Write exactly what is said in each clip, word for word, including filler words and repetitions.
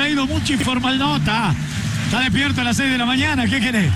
traído mucha información. No, está, está despierto a las seis de la mañana, ¿qué querés?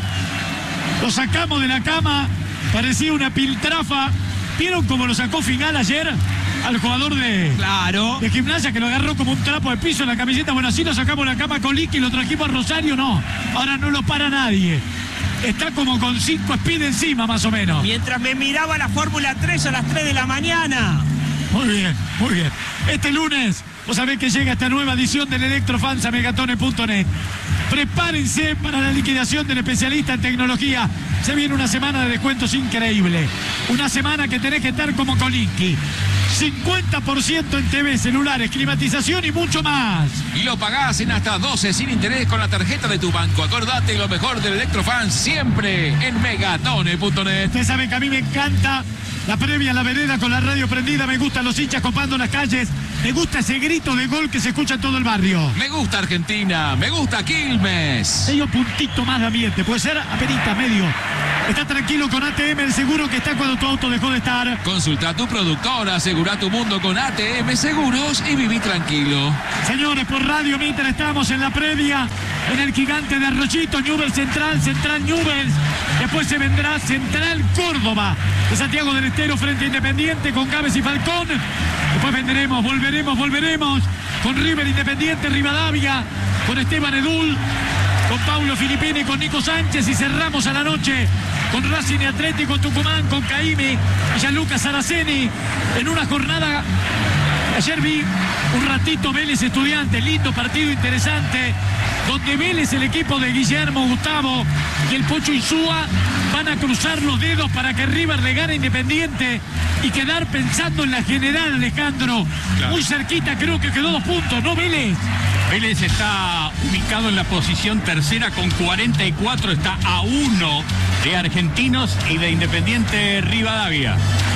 Lo sacamos de la cama, parecía una piltrafa. ¿Vieron cómo lo sacó Final ayer al jugador de, claro. de Gimnasia, que lo agarró como un trapo de piso en la camiseta? Bueno, así lo sacamos de la cama con Liqui y lo trajimos a Rosario, no. Ahora no lo para nadie. Está como con cinco speed encima, más o menos. Mientras me miraba la Fórmula tres a las tres de la mañana. Muy bien, muy bien. Este lunes, vos sabés que llega esta nueva edición del Electrofans a megatone punto net. Prepárense para la liquidación del especialista en tecnología. Se viene una semana de descuentos increíble. Una semana que tenés que estar como Colinki. cincuenta por ciento en T V, celulares, climatización y mucho más. Y lo pagás en hasta doce sin interés con la tarjeta de tu banco. Acordate, lo mejor del Electrofans siempre en megatone punto net. Ustedes saben que a mí me encanta la previa en la vereda con la radio prendida. Me gustan los hinchas copando las calles. Me gusta ese grito de gol que se escucha en todo el barrio. Me gusta Argentina, me gusta Quilmes. Medio puntito más de ambiente, puede ser apenita, medio. Está tranquilo con A T M, el seguro que está cuando tu auto dejó de estar. Consulta a tu productora, asegura tu mundo con A T M Seguros y viví tranquilo. Señores, por Radio Mitre estamos en la previa, en el gigante de Arroyito, Newell's Central, Central Newell's. Después se vendrá Central Córdoba, de Santiago del Estero frente a Independiente con Gávez y Falcón. Después vendremos, volveremos, volveremos con River Independiente Rivadavia, con Esteban Edul, con Paulo Filippini, con Nico Sánchez, y cerramos a la noche con Racing y Atlético Tucumán, con Caimi y Gianluca Saraceni, en una jornada. Ayer vi un ratito Vélez Estudiantes, lindo partido interesante, donde Vélez, el equipo de Guillermo Gustavo y el Pocho Insúa, van a cruzar los dedos para que River le gane Independiente y quedar pensando en la general, Alejandro. Claro. Muy cerquita, creo que quedó dos puntos, ¿no, Vélez? Vélez está ubicado en la posición tercera con cuarenta y cuatro, está a uno de Argentinos y de Independiente Rivadavia.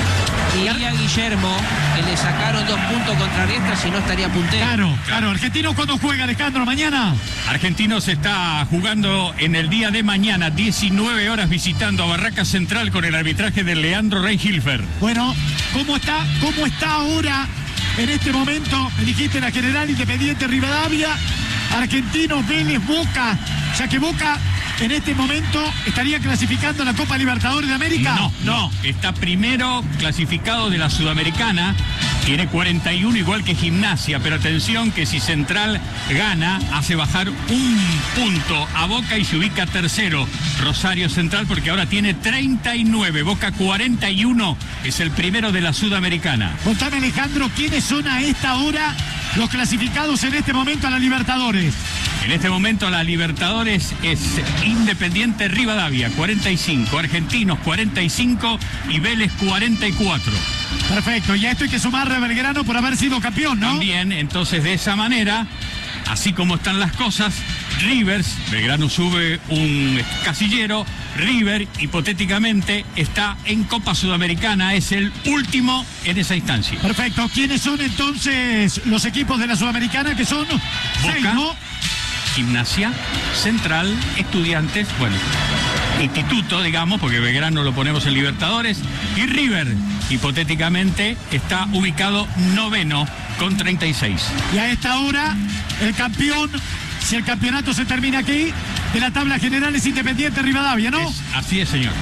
Y a Guillermo, que le sacaron dos puntos contra Riestra, si no estaría puntero. Claro, claro. ¿Argentinos cuándo juega, Alejandro? ¿Mañana? Argentinos está jugando en el día de mañana, diecinueve horas, visitando a Barraca Central con el arbitraje de Leandro Rey Hilfer. Bueno, ¿cómo está, cómo está ahora, en este momento? Me dijiste la general, Independiente Rivadavia, Argentinos, Vélez, Boca, ya que Boca en este momento estaría clasificando a la Copa Libertadores de América. No, no, está primero clasificado de la Sudamericana, tiene cuarenta y uno igual que Gimnasia, pero atención que si Central gana, hace bajar un punto a Boca y se ubica tercero Rosario Central, porque ahora tiene treinta y nueve, Boca cuarenta y uno, es el primero de la Sudamericana. Contame, Alejandro, ¿quiénes son a esta hora los clasificados en este momento a la Libertadores? En este momento la Libertadores es Independiente Rivadavia, cuarenta y cinco, Argentinos cuarenta y cinco y Vélez cuarenta y cuatro. Perfecto, y a esto hay que sumarle a Belgrano por haber sido campeón, ¿no? También, entonces de esa manera, así como están las cosas, Rivers, Belgrano sube un casillero, River hipotéticamente está en Copa Sudamericana, es el último en esa instancia. Perfecto, ¿quiénes son entonces los equipos de la Sudamericana? Que son seis, ¿no? Gimnasia, Central, Estudiantes, bueno, Instituto, digamos, porque Belgrano lo ponemos en Libertadores, y River, hipotéticamente, está ubicado noveno con treinta y seis. Y a esta hora, el campeón, si el campeonato se termina aquí, de la tabla general es Independiente Rivadavia, ¿no? Es, así es, señor.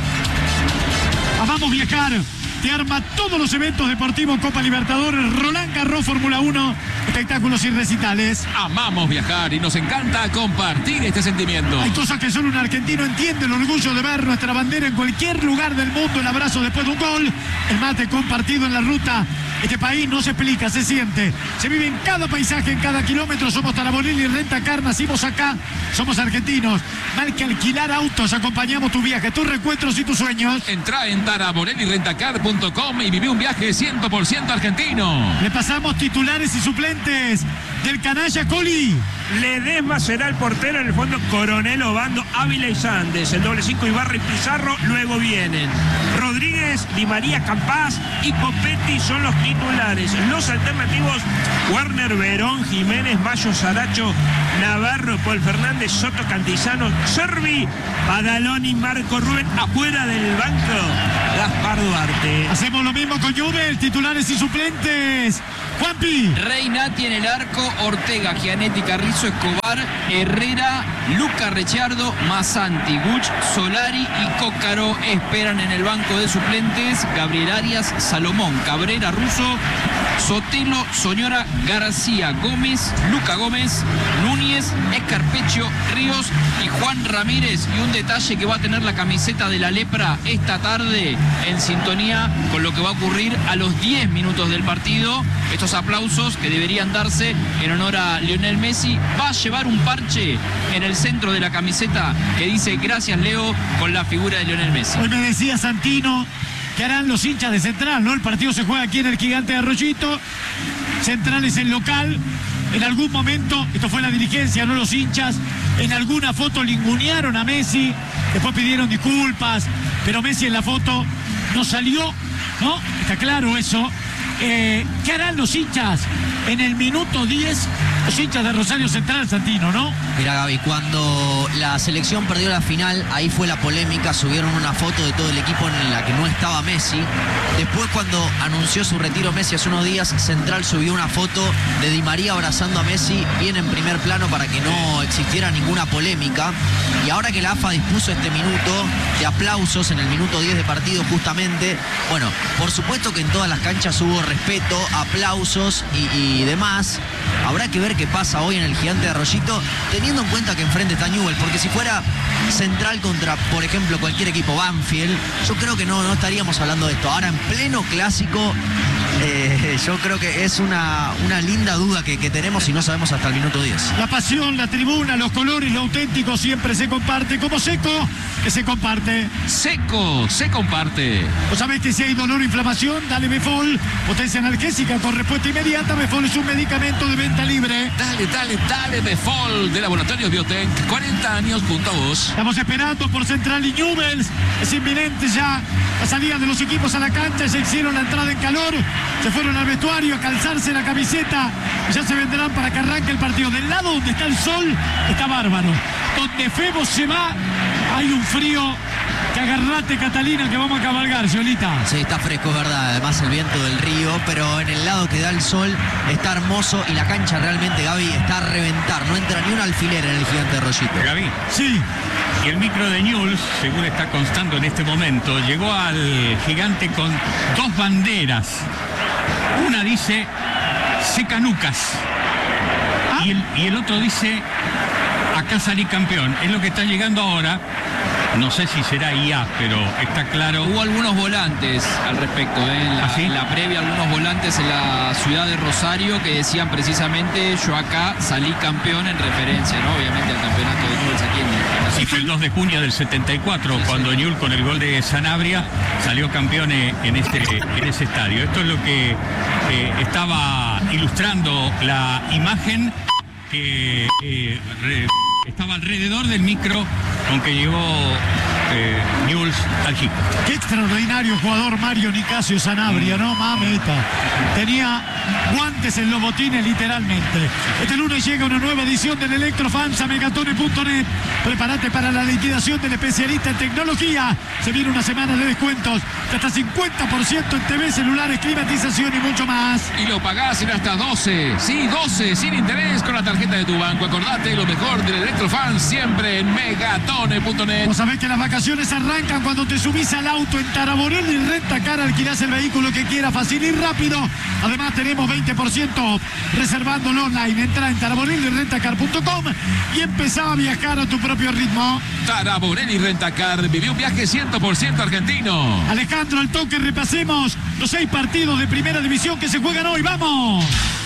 Amamos viajar. Te arma todos los eventos deportivos Copa Libertadores, Roland Garros, Fórmula uno, espectáculos y recitales. Amamos viajar y nos encanta compartir este sentimiento. Hay cosas que solo un argentino entiende, el orgullo de ver nuestra bandera en cualquier lugar del mundo, el abrazo después de un gol, el mate compartido en la ruta. Este país no se explica, se siente, se vive en cada paisaje, en cada kilómetro. Somos Taraborelli Rentacar, nacimos acá, somos argentinos. Mal que alquilar autos, acompañamos tu viaje, tus reencuentros y tus sueños. Entrá en taraborelli rentacar punto com y viví un viaje cien por ciento argentino. Le pasamos titulares y suplentes del canalla Coli. Ledesma será el portero, en el fondo Coronel, Obando, Ávila y Sandes. El doble cinco Ibarra y Pizarro luego vienen. Rodríguez, Di María, Campás y Copetti son los titulares. Los alternativos: Werner, Verón, Jiménez, Mayo, Saracho, Navarro, Paul Fernández, Soto, Cantizano, Servi, Padaloni, Marco Rubén. Afuera del banco, Gaspar Duarte. Hacemos lo mismo con Newell's, titulares y suplentes. Juanpi. Reinati en el arco, Ortega, Gianetti, Carrizo, Escobar, Herrera, Luca Recciardo, Masanti, Guch, Solari y Cócaro esperan en el banco de suplentes. Gabriel Arias, Salomón, Cabrera, Russo, Sotelo, Soñora, García, Gómez, Luca Gómez, Núñez, Escarpecho, Ríos y Juan Ramírez. Y un detalle que va a tener la camiseta de la Lepra esta tarde en sintonía con lo que va a ocurrir a los diez minutos del partido. Estos aplausos que deberían darse en honor a Lionel Messi. Va a llevar un parche en el centro de la camiseta que dice gracias Leo con la figura de Lionel Messi. Hoy me decía Santino que harán los hinchas de Central, ¿no? El partido se juega aquí en el Gigante de Arroyito. Central es el local. En algún momento, esto fue la dirigencia, no los hinchas, en alguna foto lingunearon a Messi, después pidieron disculpas, pero Messi en la foto no salió, ¿no? Está claro eso. Eh, ¿Qué harán los hinchas en el minuto diez? Los hinchas de Rosario Central, Santino, ¿no? Mira, Gaby, cuando la selección perdió la final, ahí fue la polémica, subieron una foto de todo el equipo en la que no estaba Messi. Después, cuando anunció su retiro Messi hace unos días, Central subió una foto de Di María abrazando a Messi, bien en primer plano para que no existiera ninguna polémica. Y ahora que la A F A dispuso este minuto de aplausos en el minuto diez de partido justamente, bueno, por supuesto que en todas las canchas hubo respeto, aplausos y, y demás. Habrá que ver qué pasa hoy en el Gigante de Arroyito, teniendo en cuenta que enfrente está Newell's, porque si fuera Central contra, por ejemplo, cualquier equipo, Banfield, yo creo que no, no estaríamos hablando de esto. Ahora, en pleno clásico, eh, yo creo que es una, una linda duda que, que tenemos y no sabemos hasta el minuto diez. La pasión, la tribuna, los colores, lo auténtico siempre se comparte. Como Seco, que se comparte. Seco, se comparte. ¿Vos sabés que si hay dolor o inflamación? Dale Befol, potencia analgésica con respuesta inmediata. Befol es un medicamento de venta libre. Dale, dale, dale, Befol de Laboratorios Biotech. cuarenta años junto a vos. Estamos esperando por Central y Newell's. Es inminente ya la salida de los equipos a la cancha. Ya hicieron la entrada en calor. Se fueron al vestuario a calzarse la camiseta. Ya se vendrán para que arranque el partido. Del lado donde está el sol está bárbaro. Donde Febo se va, hay un frío. Que agarrate, Catalina, que vamos a cabalgar, Ciolita. Sí, está fresco, es verdad. Además el viento del río, pero en el lado que da el sol está hermoso y la cancha realmente, Gaby, está a reventar. No entra ni un alfiler en el Gigante de Arroyito. Gaby. Sí. Y el micro de Newell's, según está constando en este momento, llegó al Gigante con dos banderas. Una dice Secanucas Ah. y, el, y el otro dice acá salí campeón. Es lo que está llegando ahora. No sé si será I A, pero está claro. Hubo algunos volantes al respecto, ¿eh? en, la, ¿Ah, sí? en la previa, algunos volantes en la ciudad de Rosario que decían precisamente yo acá salí campeón en referencia, ¿no? Obviamente al campeonato de Newell's aquí en, en la Así fue el dos de junio del setenta y cuatro, Sí, cuando sí. Newell's con el gol de Sanabria salió campeón eh, en este, en ese estadio. Esto es lo que eh, estaba ilustrando la imagen que eh, re- estaba alrededor del micro con que llegó eh, Newell's al G I C. Qué extraordinario jugador Mario Nicasio Sanabria, ¿no? Mameta. Tenía guantes en los botines, literalmente. Este lunes llega una nueva edición del Electrofans a megatone punto net. Prepárate para la liquidación del especialista en tecnología. Se viene una semana de descuentos de hasta cincuenta por ciento en T V, celulares, climatización y mucho más. Y lo pagás en hasta doce. Sí, doce, sin interés con la tarjeta de tu banco. Acordate, lo mejor del Electrofans siempre en megatone punto net. Vos sabés que las vacaciones arrancan cuando te subís al auto en Taraborel y Rentacar. Alquilás el vehículo que quieras, fácil y rápido. Además tenemos veinte por ciento reservándolo online. Entra en taraborel y rentacar punto com y empezá a viajar a tu propio ritmo. Taraborel y Rentacar. Vivió un viaje cien por ciento argentino. Alejandro, al toque repasemos los seis partidos de primera división que se juegan hoy. ¡Vamos!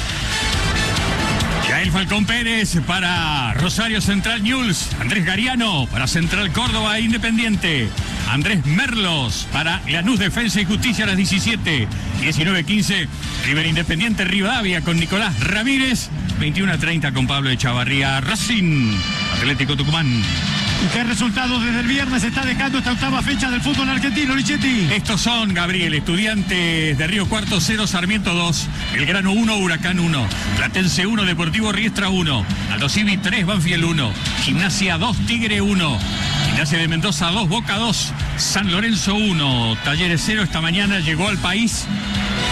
Yael Falcón Pérez para Rosario Central Newell's, Andrés Gariano para Central Córdoba Independiente, Andrés Merlos para Lanús Defensa y Justicia a las diecisiete, diecinueve quince River Independiente Rivadavia con Nicolás Ramírez, veintiuno a treinta con Pablo Echavarría Racing Atlético Tucumán. ¿Y qué resultados desde el viernes está dejando esta octava fecha del fútbol argentino, Lichetti? Estos son, Gabriel, Estudiantes de Río Cuarto cero, Sarmiento dos, Belgrano uno, Huracán uno, Platense uno, Deportivo Riestra uno, Aldo Civi tres, Banfield uno, Gimnasia dos, Tigre uno, Gimnasia de Mendoza dos, Boca dos, San Lorenzo uno, Talleres cero. Esta mañana llegó al país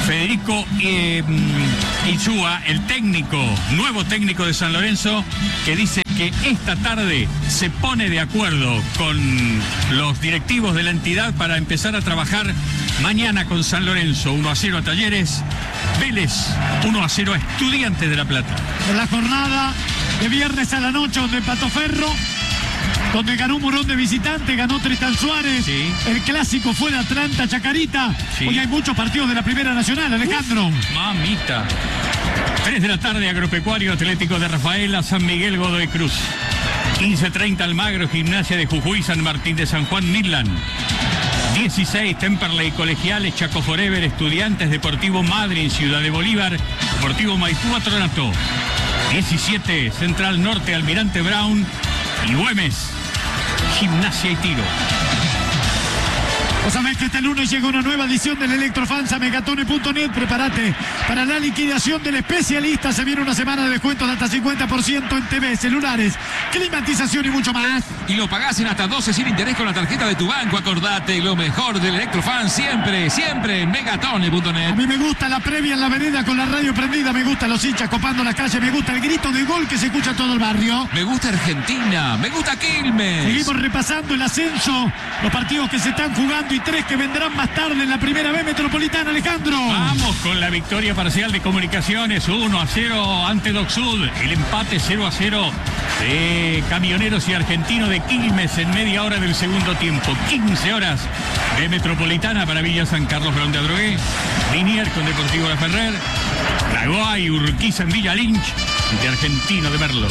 Federico eh, Insúa, el técnico, nuevo técnico de San Lorenzo, que dice que esta tarde se pone de acuerdo con los directivos de la entidad para empezar a trabajar mañana con San Lorenzo. uno a cero a Talleres, Vélez uno a cero a Estudiantes de La Plata. En la jornada de viernes a la noche, donde empató Ferro, donde ganó Morón de visitante, ganó Tristan Suárez. Sí. El clásico fue de Atlanta Chacarita. Sí. Hoy hay muchos partidos de la Primera Nacional, Alejandro. Uf, mamita. tres de la tarde, Agropecuario Atlético de Rafaela, San Miguel, Godoy Cruz. quince treinta, Almagro, Gimnasia de Jujuy, San Martín de San Juan, Midland. dieciséis, Temperley, Colegiales, Chaco Forever, Estudiantes, Deportivo Madryn, Ciudad de Bolívar, Deportivo Maipú, Patronato. diecisiete, Central Norte, Almirante Brown y Güemes, Gimnasia y Tiro. Vos sabés que este lunes llega una nueva edición del Electrofans a megatone punto net. Prepárate para la liquidación del especialista. Se viene una semana de descuentos de hasta cincuenta por ciento en T V, celulares, climatización y mucho más. Y lo pagás en hasta doce sin interés con la tarjeta de tu banco. Acordate, lo mejor del Electrofan siempre, siempre en megatone punto A net. mí me gusta la previa en la vereda con la radio prendida. Me gustan los hinchas copando las calles. Me gusta el grito de gol que se escucha en todo el barrio. Me gusta Argentina, me gusta Quilmes. Seguimos repasando el ascenso, los partidos que se están jugando y tres que vendrán más tarde en la primera B metropolitana, Alejandro. Vamos con la victoria parcial de Comunicaciones, uno a cero ante Doc Sud. El empate cero a cero de Camioneros y Argentino de Quilmes en media hora del segundo tiempo. quince horas de Metropolitana para Villa San Carlos, Brown de Adrogué. Linier con Deportivo La Ferrer. Lagoa y Urquiza en Villa Lynch de Argentino de Merlo.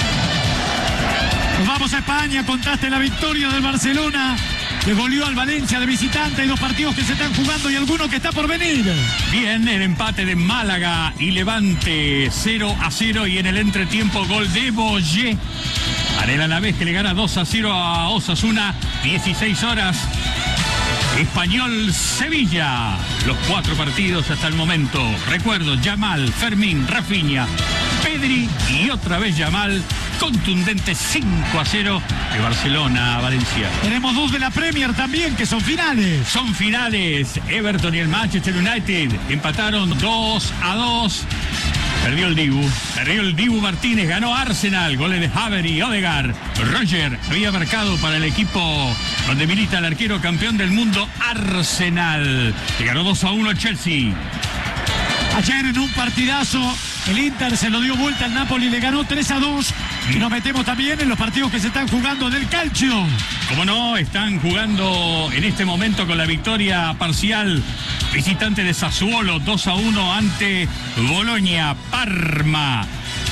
Nos vamos a España, contaste la victoria del Barcelona, que goleó al Valencia de visitante. Hay dos partidos que se están jugando y alguno que está por venir. Bien, el empate de Málaga y Levante cero a cero y en el entretiempo gol de Boyé. Para el Alavés que le gana dos a cero a Osasuna, dieciséis horas. Español Sevilla, los cuatro partidos hasta el momento. Recuerdo, Yamal, Fermín, Rafinha, Pedri y otra vez Yamal. Contundente cinco a cero de Barcelona a Valencia. Tenemos dos de la Premier también, que son finales. Son finales. Everton y el Manchester United empataron dos a dos. Perdió el Dibu. Perdió el Dibu Martínez. Ganó Arsenal. Goles de Haver y Odegaard. Roger había marcado para el equipo donde milita el arquero campeón del mundo, Arsenal. Le ganó dos a uno al Chelsea. Ayer en un partidazo, el Inter se lo dio vuelta al Napoli, le ganó tres a dos. Y nos metemos también en los partidos que se están jugando del calcio. Como no, están jugando en este momento con la victoria parcial visitante de Sassuolo, dos a uno ante Bolonia. Parma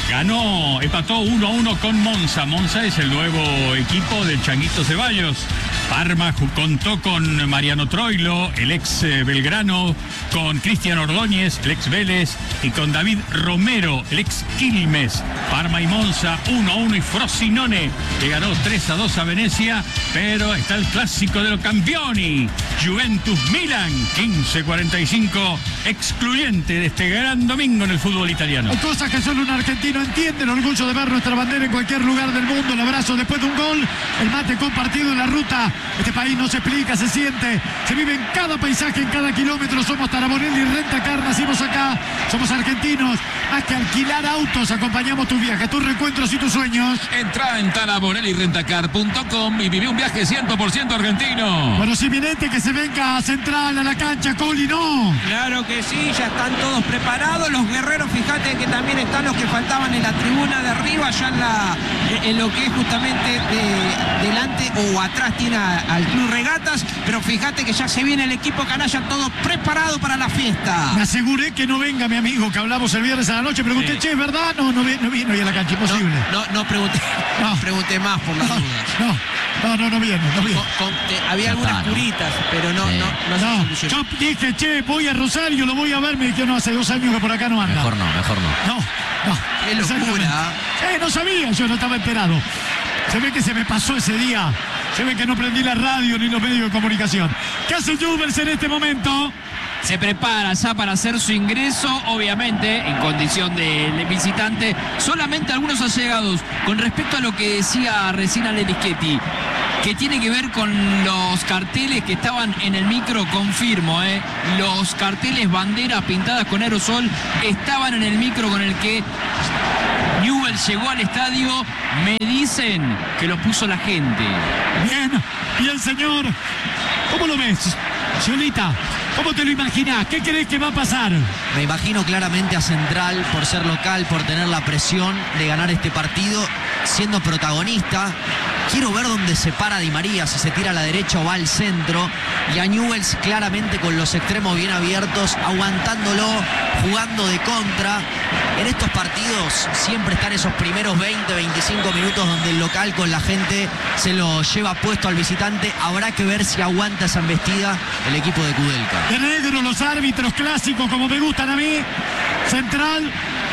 ganó, empató uno a uno con Monza. Monza es el nuevo equipo del Changuito Ceballos. Parma contó con Mariano Troilo, el ex Belgrano, con Cristian Ordóñez, el ex Vélez, y con David Romero, el ex Quilmes. Parma y Monza uno a uno y Frosinone, que ganó tres a dos a Venecia, pero está el clásico de los campeoni, Juventus Milan, quince cuarenta y cinco, excluyente de este gran domingo en el fútbol italiano. Hay cosas que solo un argentino entiende, el orgullo de ver nuestra bandera en cualquier lugar del mundo, el abrazo después de un gol, el mate compartido en la ruta. Este país no se explica, se siente, se vive en cada paisaje, en cada kilómetro. Somos Tarabonelli Rentacar, nacimos acá, somos argentinos. Más que alquilar autos, acompañamos tus viajes, tus reencuentros y tus sueños. Entra en tarabonelli rentacar punto com y vive un viaje cien por ciento argentino. Bueno, Siminete, que se venga a Central, a la cancha, Coli, ¿no? Claro que sí, ya están todos preparados. Los guerreros, fíjate que también están los que faltaban en la tribuna de arriba, ya en, la, en lo que es justamente de, delante o atrás tiene a, al Club Regatas. Pero fíjate que ya se viene el equipo canalla, todo preparado para la fiesta. Me aseguré que no venga mi amigo, que hablamos el viernes a la noche. Pregunté, Sí. che, ¿verdad? No, no, vi- no vino hoy a la cancha, imposible. No, no, no pregunté, No. pregunté más por las No, dudas. no, no, no, no viene, no viene. Con- con- te- había Ya algunas está, ¿no? curitas, pero no, Sí. no, no, se No, solucionó. yo dije, che, voy a Rosario, lo voy a ver. Me dijeron, no, hace dos años que por acá no anda. Mejor no, mejor no. No, no. Qué locura, Exactamente. Eh, no sabía, yo no estaba enterado. Se ve que se me pasó ese día. Se ve que no prendí la radio ni los medios de comunicación. ¿Qué hace Jubers en este momento? Se prepara ya para hacer su ingreso, obviamente, en condición de visitante. Solamente algunos allegados. Con respecto a lo que decía recién Ale Lischetti, que tiene que ver con los carteles que estaban en el micro, confirmo, ¿eh? Los carteles banderas pintadas con aerosol estaban en el micro con el que Newell's llegó al estadio. Me dicen que los puso la gente. Bien, bien, señor. ¿Cómo lo ves, Cholita? ¿Cómo te lo imaginás? ¿Qué crees que va a pasar? Me imagino claramente a Central por ser local, por tener la presión de ganar este partido, siendo protagonista. Quiero ver dónde se para Di María, si se tira a la derecha o va al centro. Y a Newell's claramente con los extremos bien abiertos, aguantándolo, jugando de contra. En estos partidos siempre están esos primeros veinte, veinticinco minutos donde el local con la gente se lo lleva puesto al visitante. Habrá que ver si aguanta esa embestida el equipo de Kudelka. De negro los árbitros clásicos como me gustan a mí. Central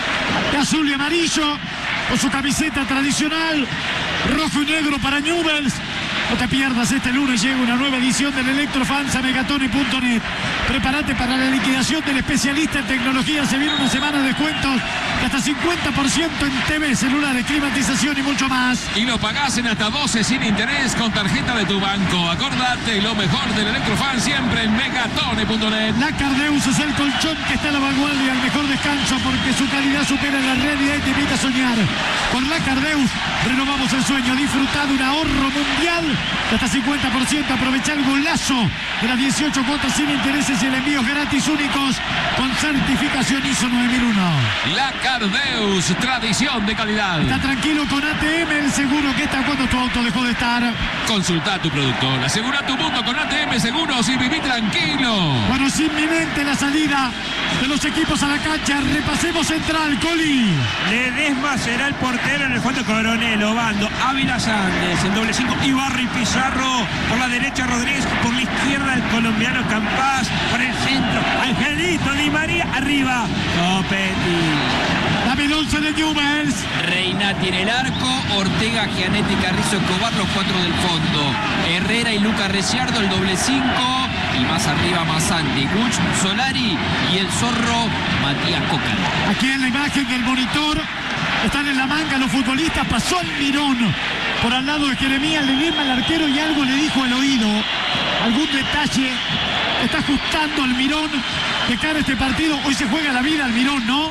de azul y amarillo con su camiseta tradicional. Rojo y negro para Newell's. No te pierdas, este lunes llega una nueva edición del Electrofans a megatone punto net. Prepárate para la liquidación del especialista en tecnología. Se viene una semana de descuentos de hasta cincuenta por ciento en T V, celulares, climatización y mucho más. Y lo pagás en hasta doce sin interés con tarjeta de tu banco. Acordate, lo mejor del Electrofan siempre en megatone punto net. La Cardeus es el colchón que está a la vanguardia, al mejor descanso, porque su calidad supera la realidad y te invita a soñar. Con la Cardeus renovamos el sueño. Disfruta de un ahorro mundial de hasta cincuenta por ciento. Aprovecha el golazo de las dieciocho cuotas sin intereses y el envío gratis únicos con certificación I S O nueve mil uno. La Cardeus, tradición de calidad. Está tranquilo con A T M, el seguro que está cuando tu auto dejó de estar. Consulta a tu productor. Asegura tu mundo con A T M Seguros y viví tranquilo. Bueno, es inminente la salida de los equipos a la cancha. Repasemos Central, Coli. Ledesma será el portero, en el fondo Coronel, Obando, Ávila Sández, el doble cinco, Ibarri Pizarro, por la derecha Rodríguez, por la izquierda el colombiano Campás, por el centro Angelito Di María, arriba Copetti. Dame el once de Newell's. Reinati en el arco, Ortega, Gianetti, Carrizo, Escobar, los cuatro del fondo. Herrera y Luca Reciardo, el doble cinco. Y más arriba Masanti, Guch, Solari y el zorro Matías Cócaro. Aquí en la imagen del monitor están en la manga los futbolistas. Pasó el Mirón por al lado de Jeremías, le dio al arquero y algo le dijo al oído. Algún detalle está ajustando al Mirón de cara a este partido. Hoy se juega la vida al Mirón, ¿no?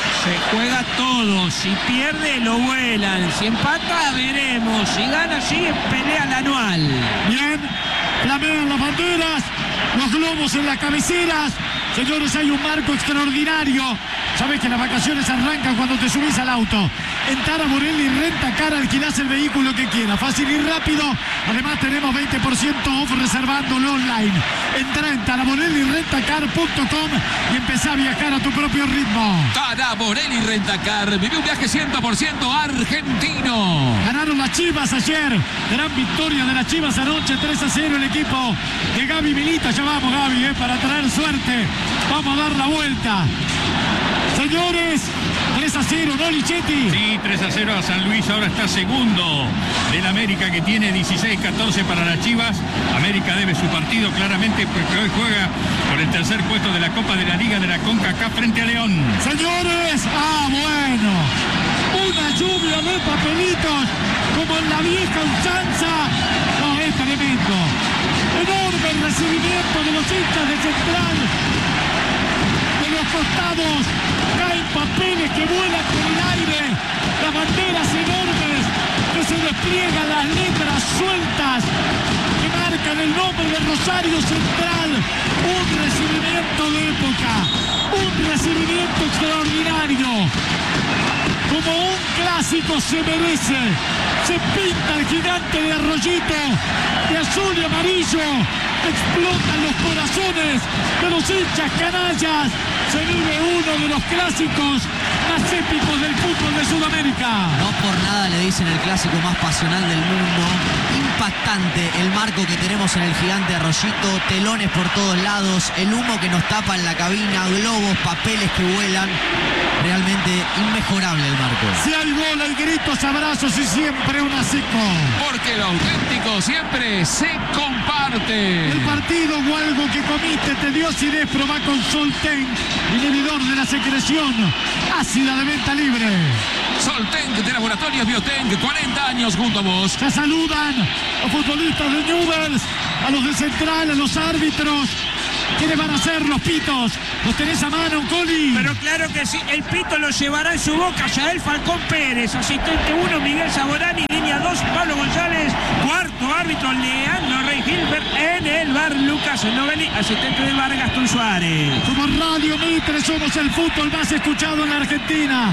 Se juega todo, si pierde lo vuelan, si empata veremos, si gana sigue pelea la anual. Bien, flamean las banderas, los globos en las cabeceras. Señores, hay un marco extraordinario. Sabes que las vacaciones arrancan cuando te subís al auto. En Tara Morelli Renta Car alquilás el vehículo que quieras. Fácil y rápido. Además tenemos veinte por ciento off reservándolo online. Entra en tara morelli renta car punto com y empezá a viajar a tu propio ritmo. Tara Morelli Rentacar. Vive un viaje cien por ciento argentino. Ganaron las Chivas ayer. Gran victoria de las Chivas anoche. tres a cero el equipo de Gaby Milita. Ya vamos, Gaby, eh, para traer suerte. Vamos a dar la vuelta. Señores, tres a cero, ¿no, Lichetti? Sí, tres a cero a San Luis. Ahora está segundo del América, que tiene dieciséis catorce para las Chivas. América debe su partido claramente porque hoy juega por el tercer puesto de la Copa de la Liga de la CONCACAF frente a León. Señores, ah, bueno. Una lluvia de papelitos como en la vieja usanza. No, es tremendo. Enorme el recibimiento de los hinchas de Central. De los costados caen papeles que vuelan por el aire, las banderas enormes que se despliegan, las letras sueltas que marcan el nombre de Rosario Central. Un recibimiento de época, un recibimiento extraordinario, como un clásico se merece. Se pinta el gigante de Arroyito de azul y amarillo. Explotan los corazones de los hinchas canallas. Se vive uno de los clásicos más épicos del fútbol de Sudamérica. No por nada le dicen el clásico más pasional del mundo. Impactante el marco que tenemos en el gigante Arroyito, telones por todos lados, el humo que nos tapa en la cabina, globos, papeles que vuelan. Realmente inmejorable el marco. Si hay gol, hay gritos, abrazos y siempre un seco. Porque lo auténtico siempre se comparte. El partido o algo que comiste te dio acidez, probá con Solten, inhibidor de la secreción ácida de venta libre. Soltec de Laboratorios Biotech, cuarenta años junto a vos. Ya saludan los futbolistas de Newell's, a los de Central, a los árbitros. ¿Quiénes van a ser los pitos? ¿Los tenés a mano, Coli? Pero claro que sí, el pito lo llevará en su boca Yael Falcón Pérez, asistente uno Miguel Saborani, línea dos Pablo González, cuarto árbitro Leandro Rey Gilbert, en el bar Lucas Novelli, asistente del bar Gastón Suárez. Somos Radio Mitre, somos el fútbol más escuchado en la Argentina.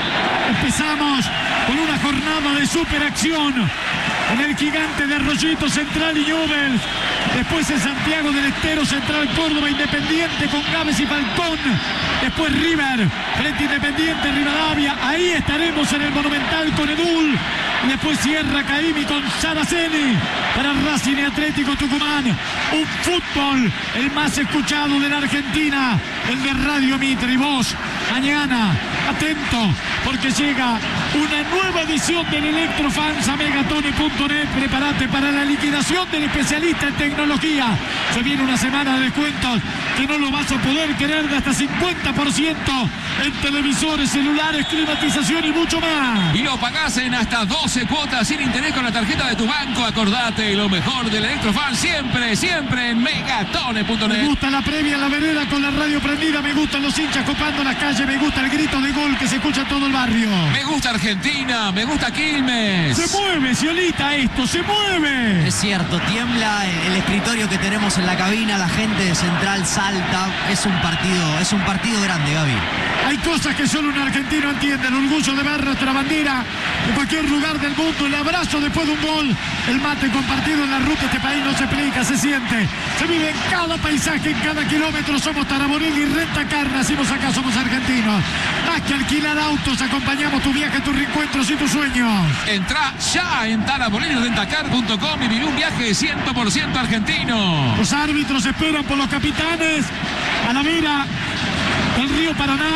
Empezamos con una jornada de superacción en el gigante de Arroyito, Central y Newell's. Después en Santiago del Estero, Central, Córdoba, Independiente con Gávez y Falcón. Después River, frente Independiente, Rivadavia. Ahí estaremos en el Monumental con Edul. Y después cierra Caimi con Saraceni para Racing y Atlético Tucumán. Un fútbol el más escuchado de la Argentina, el de Radio Mitre. Y vos, mañana, atento, porque llega una nueva edición del Electrofans a megatone punto net. Prepárate para la liquidación del especialista en tecnología. Se viene una semana de descuentos que no lo vas a poder querer, de hasta cincuenta por ciento en televisores, celulares, climatización y mucho más. Y lo pagás en hasta doce cuotas sin interés con la tarjeta de tu banco. Acordate, lo mejor del Electrofans siempre, siempre en megatone punto net. Me gusta la previa en la vereda con la radio prendida. Me gustan los hinchas copando las calles. Me gusta el grito de gol que se escucha en todo el barrio. Me gusta Argentina, me gusta Quilmes. Se mueve, Ciolita, esto se mueve. Es cierto, tiembla el escritorio que tenemos en la cabina, la gente de Central salta. Es un partido, es un partido grande, Gaby. Hay cosas que solo un argentino entiende. El orgullo de ver nuestra bandera en cualquier lugar del mundo. El abrazo después de un gol. El mate compartido en la ruta. Este país no se explica, se siente. Se vive en cada paisaje, en cada kilómetro. Somos Taraborelli y Rentacar. Nacimos acá, somos argentinos. Más que alquilar autos, acompañamos tu viaje, tus reencuentros y tus sueños. Entrá ya en taraborelli rentacar punto com y viví un viaje cien por ciento argentino. Los árbitros esperan por los capitanes a la vera del río Paraná.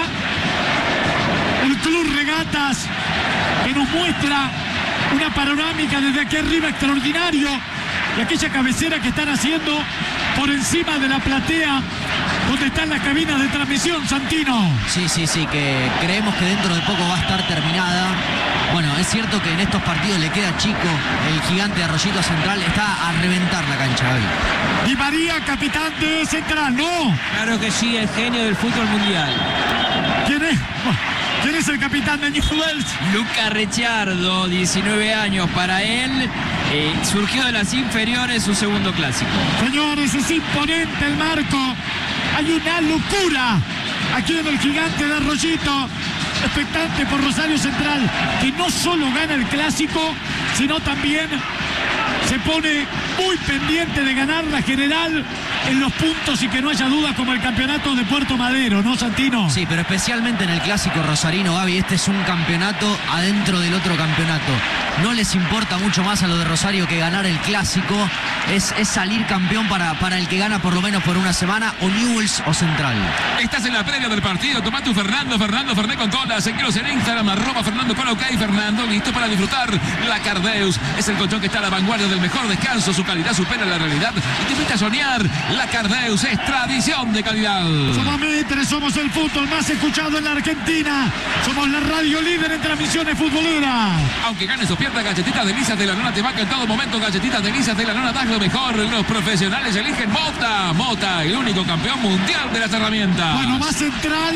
El Club Regatas, que nos muestra una panorámica desde aquí arriba extraordinario, y aquella cabecera que están haciendo por encima de la platea donde están las cabinas de transmisión, Santino. Sí, sí, sí, que creemos que dentro de poco va a estar terminada. Bueno, es cierto que en estos partidos le queda chico. El gigante de Arroyito Central está a reventar la cancha, Gaby. Di María, capitán de Central, ¿no? Claro que sí, el genio del fútbol mundial. ¿Quién es? ¿Quién es el capitán de Newell's? Luca Ricciardo, diecinueve años para él. Eh, surgió de las inferiores, su segundo clásico. Señores, es imponente el marco. Hay una locura aquí en el gigante de Arroyito. Expectante por Rosario Central, que no solo gana el clásico, sino también se pone muy pendiente de ganar la general en los puntos y que no haya dudas, como el campeonato de Puerto Madero, ¿no, Santino? Sí, pero especialmente en el clásico rosarino, Gaby. Este es un campeonato adentro del otro campeonato. No les importa mucho más a lo de Rosario que ganar el clásico. Es, es salir campeón para, para el que gana por lo menos por una semana, o Newell's o Central. Estás en la previa del partido. Tomá tu Fernando, Fernando Fernet con cola. Seguiros en Instagram, arroba Fernando con OK. Fernando, listo para disfrutar. La Cardeus es el colchón que está a la vanguardia del mejor descanso. Su calidad supera la realidad y te invita a soñar. La Cardeus es tradición de calidad. Somos Mitre, somos el fútbol más escuchado en la Argentina. Somos la radio líder en transmisiones futboleras. Aunque ganes o pierdas, galletitas delicias de la nona te banca en todo momento. Galletitas delicias de la nona, das lo mejor. Los profesionales eligen Mota. Mota, el único campeón mundial de las herramientas. Bueno, más Central.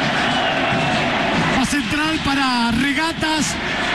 Más Central para Regatas.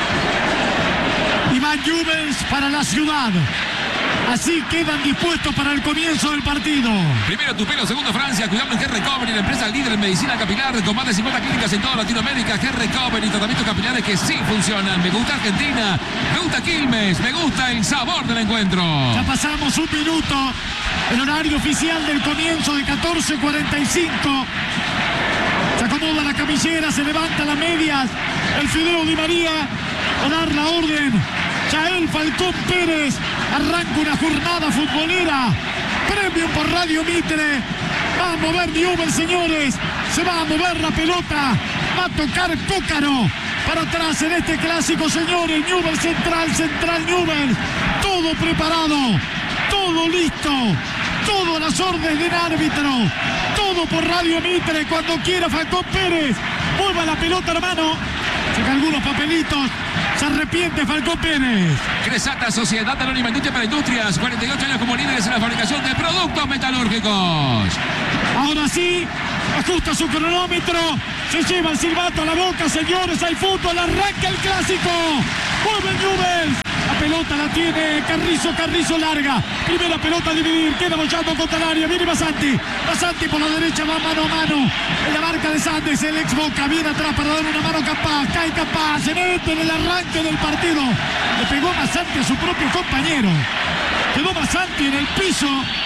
Y más Newell's para la ciudad. Así quedan dispuestos para el comienzo del partido. Primero tu pelo, segundo Francia, cuidando en G-Recovery, la empresa líder en medicina capilar con más de cincuenta clínicas en toda Latinoamérica. G-Recovery, tratamientos capilares que sí funcionan. Me gusta Argentina, me gusta Quilmes, me gusta el sabor del encuentro. Ya pasamos un minuto, el horario oficial del comienzo de catorce cuarenta y cinco. Se acomoda la camillera, se levanta las medias. El Fideo Di María a dar la orden. Yael Falcón Pérez arranca una jornada futbolera. Premio por Radio Mitre. Va a mover Newell's, señores. Se va a mover la pelota. Va a tocar Cócaro para atrás en este clásico, señores. Newell's Central, Central Newell's. Todo preparado. Todo listo. Todo a las órdenes del árbitro. Todo por Radio Mitre. Cuando quiera Falcón Pérez. Mueva la pelota, hermano. saca algunos papelitos, se arrepiente Falcón Pérez. Cresata, Sociedad Anónima Industria para Industrias, cuarenta y ocho años como líderes en la fabricación de productos metalúrgicos. Ahora sí, ajusta su cronómetro, se lleva el silbato a la boca, señores, hay fútbol, arranca el clásico. Vuelve Newell's. La pelota la tiene Carrizo, Carrizo larga. Primera pelota a dividir, queda bollando contra el área. Viene Basanti, Basanti por la derecha, va mano a mano. En la marca de Sandes, el ex Boca viene atrás para dar una mano Capaz. Cae Capaz, se mete en el arranque del partido. Le pegó Basanti a su propio compañero. Quedó Basanti en el piso.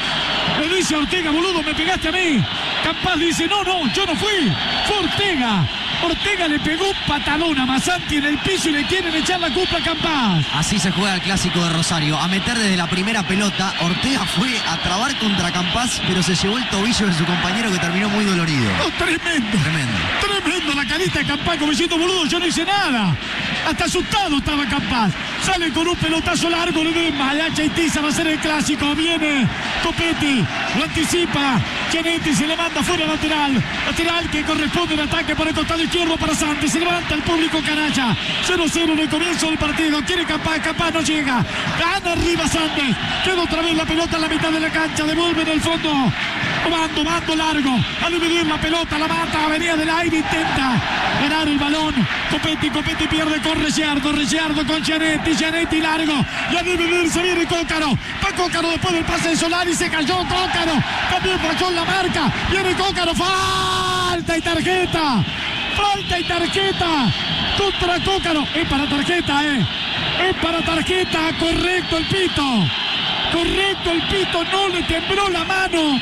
Le dice a Ortega, boludo, me pegaste a mí. Capaz dice, no, no, yo no fui. Fue Ortega. Ortega le pegó un patadón a Basanti en el piso y le quieren echar la culpa a Capaz. Así se juega el clásico de Rosario. A meter desde la primera pelota. Ortega fue a trabar contra Campaz, pero se llevó el tobillo de su compañero que terminó muy dolorido. Oh, tremendo. Tremendo. Tremendo la carita de Campaz como diciendo, boludo, yo no hice nada. Hasta asustado estaba Campaz. Sale con un pelotazo largo, le den Malacha y Tiza, va a ser el clásico. Viene Copetti, lo anticipa. Gianetti se le manda fuera lateral. Lateral que corresponde al ataque por el costado izquierdo para Santos. Se levanta el público canalla. cero cero en el comienzo del partido. Quiere Capaz, Capaz no llega. Gana arriba Santos. Queda otra vez la pelota en la mitad de la cancha. Devuelve en el fondo. Mando, mando largo. A dividir la pelota, la mata. Venía del aire, intenta ganar el balón. Copetti, Copetti pierde con Ricciardo. Ricciardo con Gianetti. Gianetti largo. Y a dividir se viene Cócaro. Va Cócaro después del pase de Solari. Se cayó Cócaro. También falló la marca. Viene Cócaro. Falta y tarjeta. Falta y tarjeta contra Cócaro. Es para tarjeta, eh. Es para tarjeta. Correcto el pito. Correcto el pito. No le tembló la mano.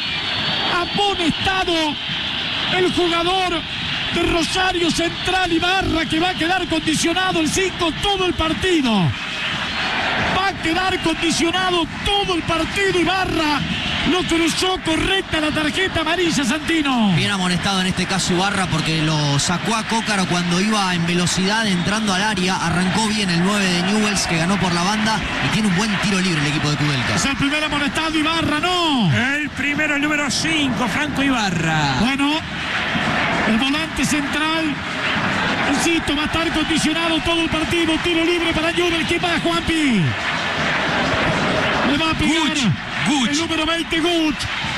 Amonestado el jugador de Rosario Central Ibarra, que va a quedar condicionado el cinco todo el partido. Va a quedar condicionado todo el partido Ibarra. Lo cruzó correcta la tarjeta amarilla, Santino. Bien amonestado en este caso Ibarra porque lo sacó a Cócaro cuando iba en velocidad entrando al área. Arrancó bien el nueve de Newell's que ganó por la banda y tiene un buen tiro libre el equipo de Kudelka. Es el primer amonestado Ibarra, ¿no? El primero, el número cinco, Franco Ibarra. Bueno, el volante central, insisto, va a estar condicionado todo el partido. Tiro libre para Newell's. ¿Qué va, Juanpi? Le va a pegar Guch, Guch. el número veinte, Guch.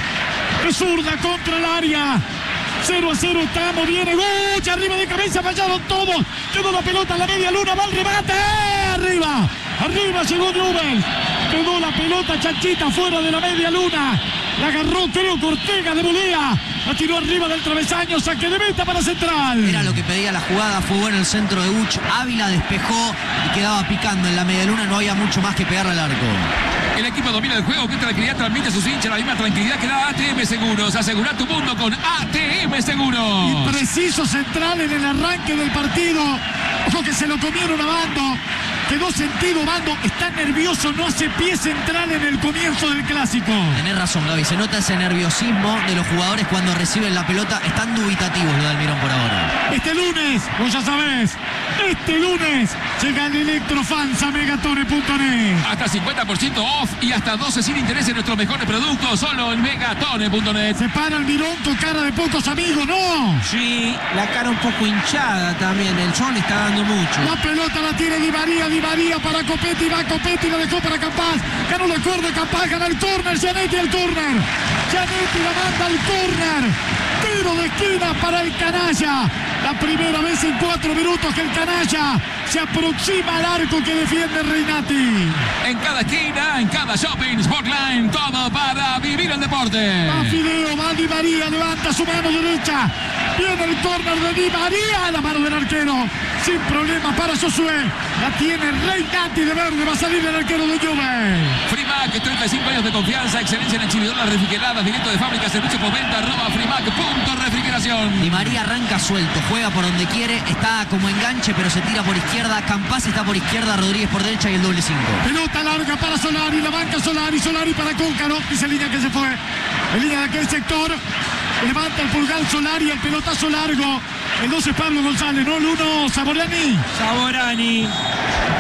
De zurda contra el área. cero a cero estamos, viene Guch. Arriba de cabeza, fallaron todos. Quedó la pelota en la media luna, va al remate. Arriba, arriba llegó Newell's. Quedó la pelota Chanchita fuera de la media luna. La agarró, creo, Ortega de volea. La tiró arriba del travesaño, saque de meta para Central. Era lo que pedía la jugada, fue bueno el centro de Guch. Ávila despejó y quedaba picando en la media luna, no había mucho más que pegarle al arco. El equipo domina el juego, que tranquilidad transmite a sus hinchas, la misma tranquilidad que da A T M Seguros. Asegura tu mundo con A T M Seguros. Y preciso Central en el arranque del partido. Ojo que se lo comieron a Bando. Quedó sentido Bando. Está nervioso, no hace pie Central en el comienzo del clásico. Tenés razón, Gaby. Se nota ese nerviosismo de los jugadores cuando reciben la pelota. Están dubitativos lo de Almirón por ahora. Este lunes, vos ya sabés, este lunes llega el Electrofans a megatone punto net. Hasta cincuenta por ciento off y hasta doce sin interés en nuestros mejores productos, solo en megatone punto net. Se para Almirón con cara de pocos amigos, ¿no? Sí, la cara un poco hinchada también. El sol está dando mucho. La pelota la tiene Di María, Di María para Copetti, va Copetti, la dejó para Capaz. Ganó la cuerda, Capaz, gana el córner, Gianetti el córner. Gianetti la manda al córner. Tiro de esquina para el canalla. La primera vez en cuatro minutos que el canalla se aproxima al arco que defiende Reinati. En cada esquina, en cada shopping, Sportline, todo para vivir el deporte. Va Fideo, va Di María, levanta su mano derecha. Viene el córner de Di María, la mano del arquero. Sin problema para Josué. La tiene Reinati de verde, va a salir el arquero de Juve. Frimac, treinta y cinco años de confianza, excelencia en exhibidoras refrigeradas, directo de fábrica, servicio por venta, arroba frimac punto refrigeración. Di María arranca suelto, juega por donde quiere, está como enganche, pero se tira por izquierda. Campaz está por izquierda, Rodríguez por derecha y el doble cinco. Pelota larga para Solari, la banca Solari, Solari para Cócaro. Dice línea que se fue. En línea de aquel sector. Levanta el pulgar Solari, el pelotazo largo. El dos es Pablo González, no el uno, Saborani. Saborani.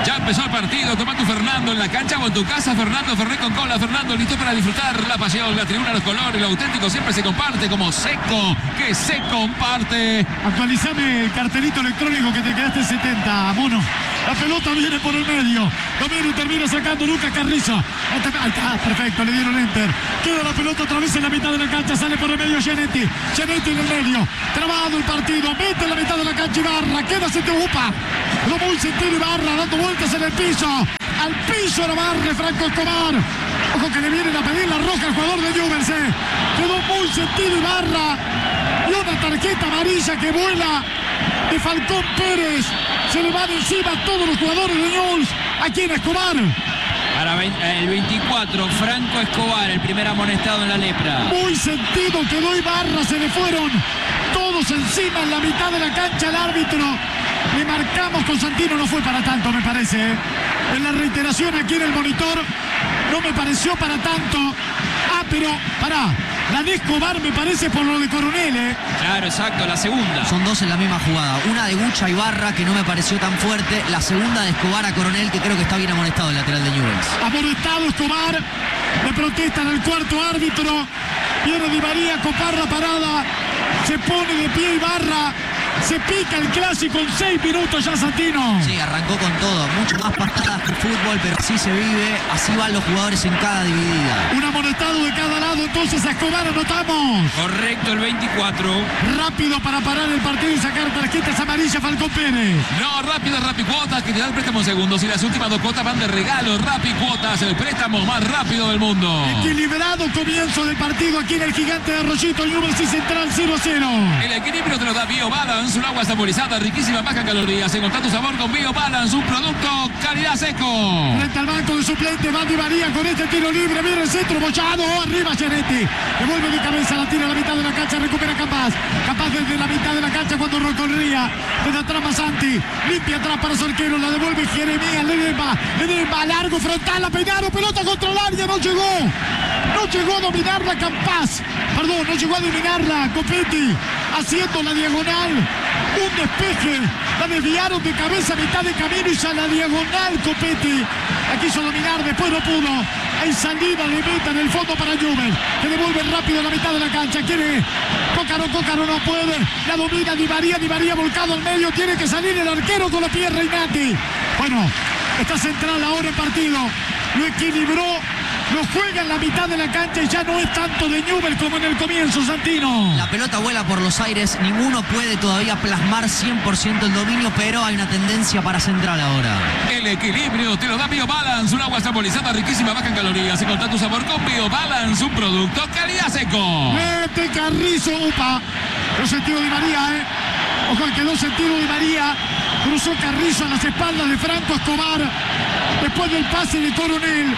Ya empezó el partido. Toma tu Fernando en la cancha o en tu casa. Fernando Fernet con cola. Fernando listo para disfrutar la pasión, la tribuna, los colores. Lo auténtico siempre se comparte como seco, que se comparte. Actualizame el cartelito electrónico que te quedaste en setenta, mono. La pelota viene por el medio. Domino y termina sacando Lucas Carrizo. Ahí está, ahí está, perfecto, le dieron enter. Queda la pelota otra vez en la mitad de la cancha. Sale por el medio Gianetti. Gianetti en el medio. Trabado el partido. Mete en la mitad de la cancha Ibarra. Queda se te ocupa. Lo muy sentido Ibarra dando vueltas en el piso. Al piso la barre Franco Escobar. Ojo que le vienen a pedir la roja al jugador de Newell's. Eh. Quedó muy sentido Ibarra. Y una tarjeta amarilla que vuela de Falcón Pérez. Se le van encima a todos los jugadores de Newell's. Aquí en Escobar. Para el veinticuatro, Franco Escobar, el primer amonestado en la lepra. Muy sentido quedó Ibarra. Se le fueron todos encima en la mitad de la cancha al árbitro. Le marcamos con Santino. No fue para tanto, me parece. ¿eh? En la reiteración aquí en el monitor no me pareció para tanto. Ah, pero pará. La de Escobar me parece por lo de Coronel, ¿eh? Claro, exacto, la segunda. Son dos en la misma jugada. Una de Gucha a Ibarra, que no me pareció tan fuerte. La segunda de Escobar a Coronel, que creo que está bien amonestado el lateral de Newell's. Amonestado Escobar. Le protestan al cuarto árbitro. Viene Di María, Coparra parada. Se pone de pie Ibarra. Se pica el clásico en seis minutos ya Santino. Sí, arrancó con todo. Mucho más patadas que fútbol, pero así se vive. Así van los jugadores en cada dividida. Un amonestado de cada lado, entonces a Escobar anotamos. Correcto, el veinticuatro. Rápido para parar el partido y sacar tarjetas amarillas Falcón Pérez. No, rápido, Rapicuotas, que te da el préstamo en segundos. Y las últimas dos cuotas van de regalo. Rapicuotas, el préstamo más rápido del mundo. Equilibrado comienzo del partido aquí en el Gigante de Arroyito. Newell's y Central cero a cero. El equilibrio te lo da BioBalance, un agua saborizada, riquísima, baja en calorías. Encontrá tu sabor con BioBalance, un producto calidad seco. Frente al banco de suplente, va Di María con este tiro libre. Viene el centro, bochado, arriba Gianetti. Devuelve de cabeza, la tira a la mitad de la cancha, recupera Capaz. Capaz desde la mitad de la cancha cuando recorría. Desde atrás Masanti, limpia atrás para su arquero, la devuelve Jeremías, Ledesma, Ledesma, largo, frontal, la pegaron, pelota contra el área, no llegó. No llegó a dominarla Capaz. Perdón, no llegó a dominarla Copetti. Haciendo la diagonal. Un despeje, la desviaron de cabeza a mitad de camino y ya la diagonal Copetti. La quiso dominar, después no pudo. Hay salida de meta en el fondo para Newell's, que devuelve rápido a la mitad de la cancha. Quiere Cócaro, Cócaro no puede. La domina Di María, Di María volcado al medio. Tiene que salir el arquero con la pierna Reinati. Bueno, está Central ahora en partido. Lo equilibró. Lo juega en la mitad de la cancha y ya no es tanto de Newell's como en el comienzo, Santino. La pelota vuela por los aires, ninguno puede todavía plasmar cien por ciento el dominio, pero hay una tendencia para Central ahora. El equilibrio te lo da BioBalance, un agua saborizada, riquísima, baja en calorías. Encontrá tu sabor con BioBalance, un producto calidad seco. Mete Carrizo, upa. Lo sentido Di María, ¿eh? Ojo, quedó sentido Di María. Cruzó Carrizo a las espaldas de Franco Escobar. Después del pase de Coronel.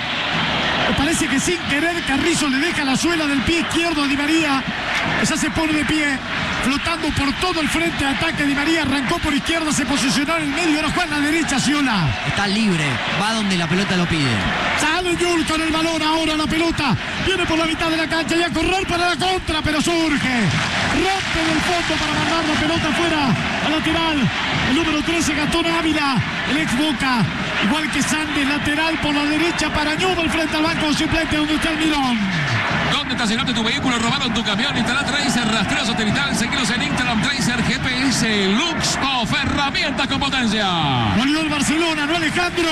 Me parece que sin querer Carrizo le deja la suela del pie izquierdo a Di María. Ya se pone de pie, flotando por todo el frente de ataque. Di María arrancó por izquierda, se posicionó en el medio, ahora juega en la derecha, Ciola. Está libre, va donde la pelota lo pide. Sale Newell's con el balón, ahora la pelota. Viene por la mitad de la cancha y a correr para la contra, pero surge. Rompe del fondo para mandar la pelota afuera, a lateral. El número trece, Gastón Ávila, el ex Boca. Igual que Sandes, lateral por la derecha para Newell's frente al banco suplente donde está el Mirón. ¿Dónde estacionaste tu vehículo? ¿Robaron tu camión? Instala Tracer, rastreo satelital. Seguilos en Instagram, Tracer, G P S, Lux, Off, herramientas con potencia. Volvió el Barcelona, ¿no, Alejandro?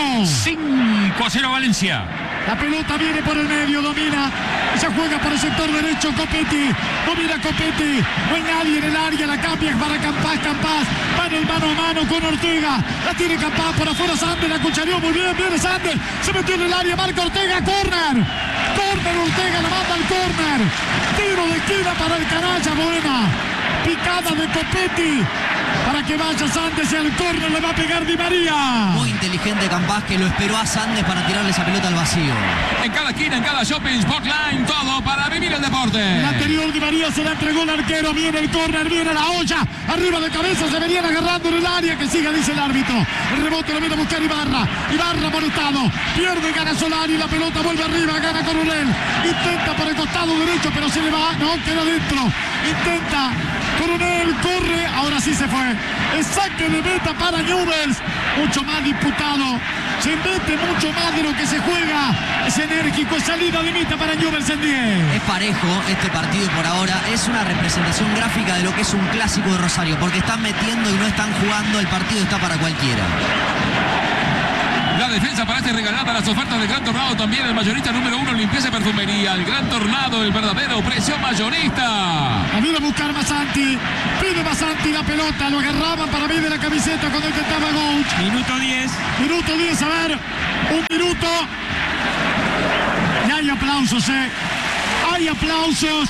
cinco a cero Valencia. La pelota viene por el medio, domina. Ella juega por el sector derecho, Copetti. Domina Copetti. No hay nadie en el área, la cambia para Campás, Campás. Va en el mano a mano con Ortega. La tiene Campás por afuera, Sandes, la cuchareó muy bien, viene Sandes. Se metió en el área, marca Ortega, córner. Córner, Ortega, la manda al córner. Tiro de esquina para el canalla, buena. Picada de Copetti. Para que vaya Sandes y al córner le va a pegar Di María. Muy inteligente Campás, que lo esperó a Sandes para tirarle esa pelota al vacío. En cada esquina, en cada shopping, Sportline, todo para vivir el deporte. El anterior Di María se la entregó el arquero. Viene el córner, viene la olla. Arriba de cabeza se venían agarrando en el área. Que siga, dice el árbitro. El rebote lo viene a buscar Ibarra. Ibarra molestado. Pierde, gana Solari. La pelota vuelve arriba, gana Coronel. Intenta por el costado derecho, pero se le va. No, queda dentro. intenta, Coronel, corre, ahora sí se fue. El saque de meta para Newell's, mucho más disputado, se mete mucho más de lo que se juega, es enérgico, salida de meta para Newell's en diez. Es parejo este partido por ahora, es una representación gráfica de lo que es un clásico de Rosario, porque están metiendo y no están jugando, el partido está para cualquiera. La defensa parece regalada, las ofertas del Gran Tornado también, el mayorista número uno, limpieza y perfumería. El Gran Tornado, el verdadero precio mayorista. A mí a buscar Masanti, pide Masanti la pelota, lo agarraban para mí de la camiseta cuando intentaba Gouch. Minuto diez. Minuto diez, a ver, un minuto. Y hay aplausos, eh. Hay aplausos.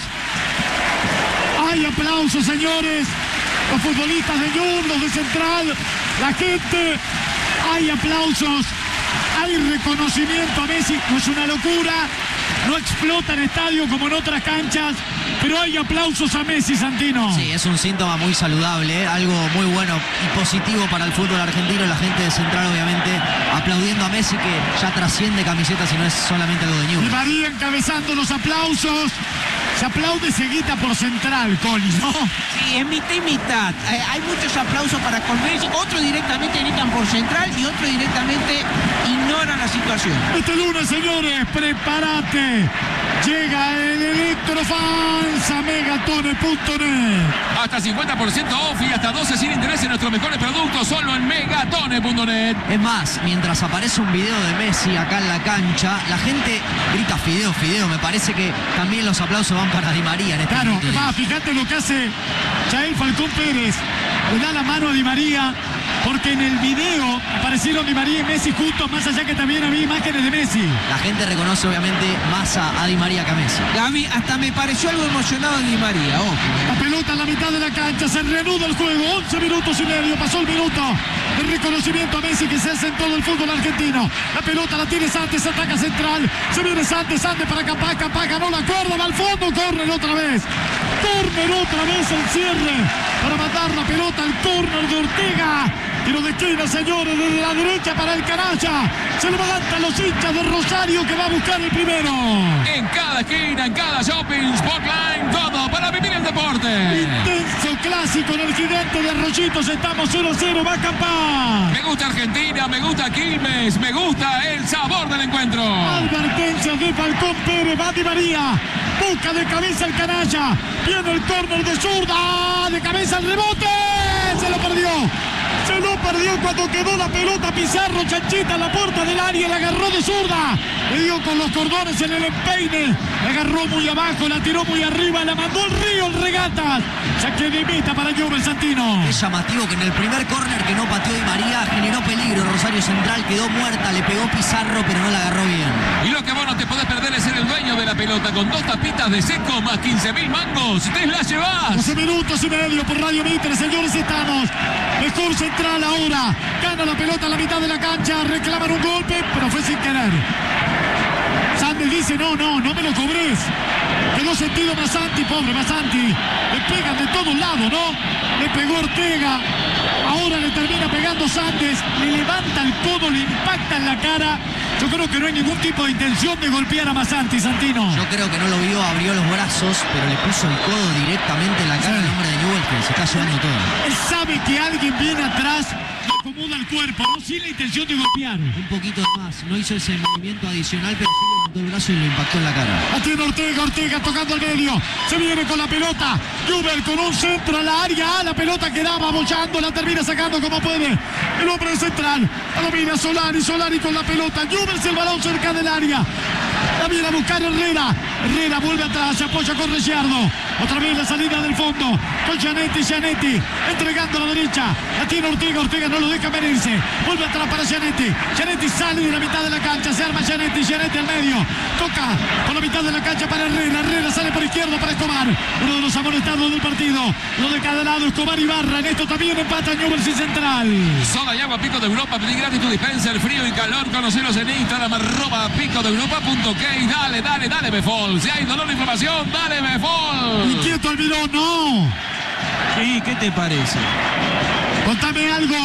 Hay aplausos, señores. Los futbolistas de Newell's, los de Central, la gente. Hay aplausos, hay reconocimiento a Messi. No es una locura, no explota el estadio como en otras canchas, pero hay aplausos a Messi, Santino. Sí, es un síntoma muy saludable, ¿eh? Algo muy bueno y positivo para el fútbol argentino. La gente de Central, obviamente, aplaudiendo a Messi, que ya trasciende camisetas y no es solamente algo de Y Newell's. María encabezando los aplausos. Se aplaude seguida por Central, Coli, ¿no? Sí, es mitad y mitad. Eh, hay muchos aplausos para Colmenares, otros directamente gritan por Central y otros directamente ignoran la situación. Este lunes, señores, prepárate. Llega el Electrofans a megatone punto net. Hasta cincuenta por ciento off y hasta doce sin interés en nuestros mejores productos, solo en megatone punto net. Es más, mientras aparece un video de Messi acá en la cancha, la gente grita Fideo, Fideo. Me parece que también los aplausos van para Di María en este Claro, minuto va, diez. fíjate lo que hace Jair Falcón Pérez. Le da la mano a Di María, porque en el video aparecieron Di María y Messi juntos, más allá que también había imágenes de Messi. La gente reconoce obviamente más a, a Di María que a Messi. A mí hasta me pareció algo emocionado Di María, ojo. La pelota en la mitad de la cancha, se reanuda el juego, once minutos y medio, pasó el minuto de reconocimiento a Messi que se hace en todo el fútbol argentino. La pelota la tiene Santos, ataca Central, se viene Santos, Santos para Capaz, Capaz ganó la cuerda, va al fondo, córner otra vez. Córner otra vez el cierre para mandar la pelota al córner de Ortega. Tiro de esquina, señores, desde la derecha para el canalla. Se levantan los hinchas de Rosario que va a buscar el primero. En cada esquina, en cada shopping, Spotline, todo para vivir el deporte. Intenso clásico en el gigante de Arroyitos. Estamos cero a cero, va a Capaz. Me gusta Argentina, me gusta Quilmes, me gusta el sabor del encuentro. Advertencia de Falcón Pérez, va Di María. Busca de cabeza el canalla. Viene el córner de zurda. De cabeza el rebote. Se lo perdió. Se lo perdió cuando quedó la pelota. Pizarro, Chanchita en la puerta del área. La agarró de zurda. Le dio con los cordones en el empeine. La agarró muy abajo, la tiró muy arriba. La mandó al río el Regatas. Saque de meta para Newell's, Santino. Es llamativo que en el primer córner que no pateó Di María generó peligro. Rosario Central quedó muerta, le pegó Pizarro, pero no la agarró bien. Y lo que vos no te podés perder es ser el dueño de la pelota con dos tapitas de seco más quince mil mangos. Te las llevas. doce minutos y medio por Radio Mitre, señores, estamos. Mejor Central ahora. Gana la pelota a la mitad de la cancha. Reclaman un golpe, pero fue sin querer. Sandes dice, no, no, no me lo cobres. Quedó sentido Masanti, pobre Masanti. Le pegan de todos lados, ¿no? Le pegó Ortega. Ahora le termina pegando Sandes. Le levanta el codo, le impacta en la cara. Yo creo que no hay ningún tipo de intención de golpear a Masanti, Santino. Yo creo que no lo vio, abrió los brazos, pero le puso el codo directamente en la cara Sí. al hombre de Newell's, que se está llevando todo. Él sabe que alguien viene atrás, le acomoda el cuerpo, no sin la intención de golpear. Un poquito más, no hizo ese movimiento adicional, pero sí levantó el brazo y lo impactó en la cara. La tiene Ortega, Ortega tocando al medio. Se viene con la pelota. Newell's con un centro a la área. La pelota quedaba bollando, la termina sacando como puede. El hombre de Central. La domina Solari, Solari con la pelota. Newell's el balón cerca del área. La viene a buscar Herrera. Herrera vuelve atrás, se apoya con Ricciardo. Otra vez la salida del fondo. Con Gianetti, Gianetti. Entregando a la derecha. La tiene Ortega, Ortega no lo deja venirse. Vuelve atrás para Gianetti. Gianetti sale de la mitad de la cancha. Se arma Gianetti, Gianetti al medio. Toca por la mitad de la cancha para Herrera. Herrera sale por izquierda para Escobar. Uno de los amonestados del partido. Lo de cada lado, Escobar y Barra. En esto también empata Newell's y Central. Soda y agua Pico de Europa, pedí gratis tu dispenser, frío y calor, conocelos en Instagram, arroba pico de europa punto ok. Dale, dale, dale, Befol. Si hay dolor de inflamación, dale, Befol. Inquieto Almirón, no. Sí, ¿qué te parece? Contame algo.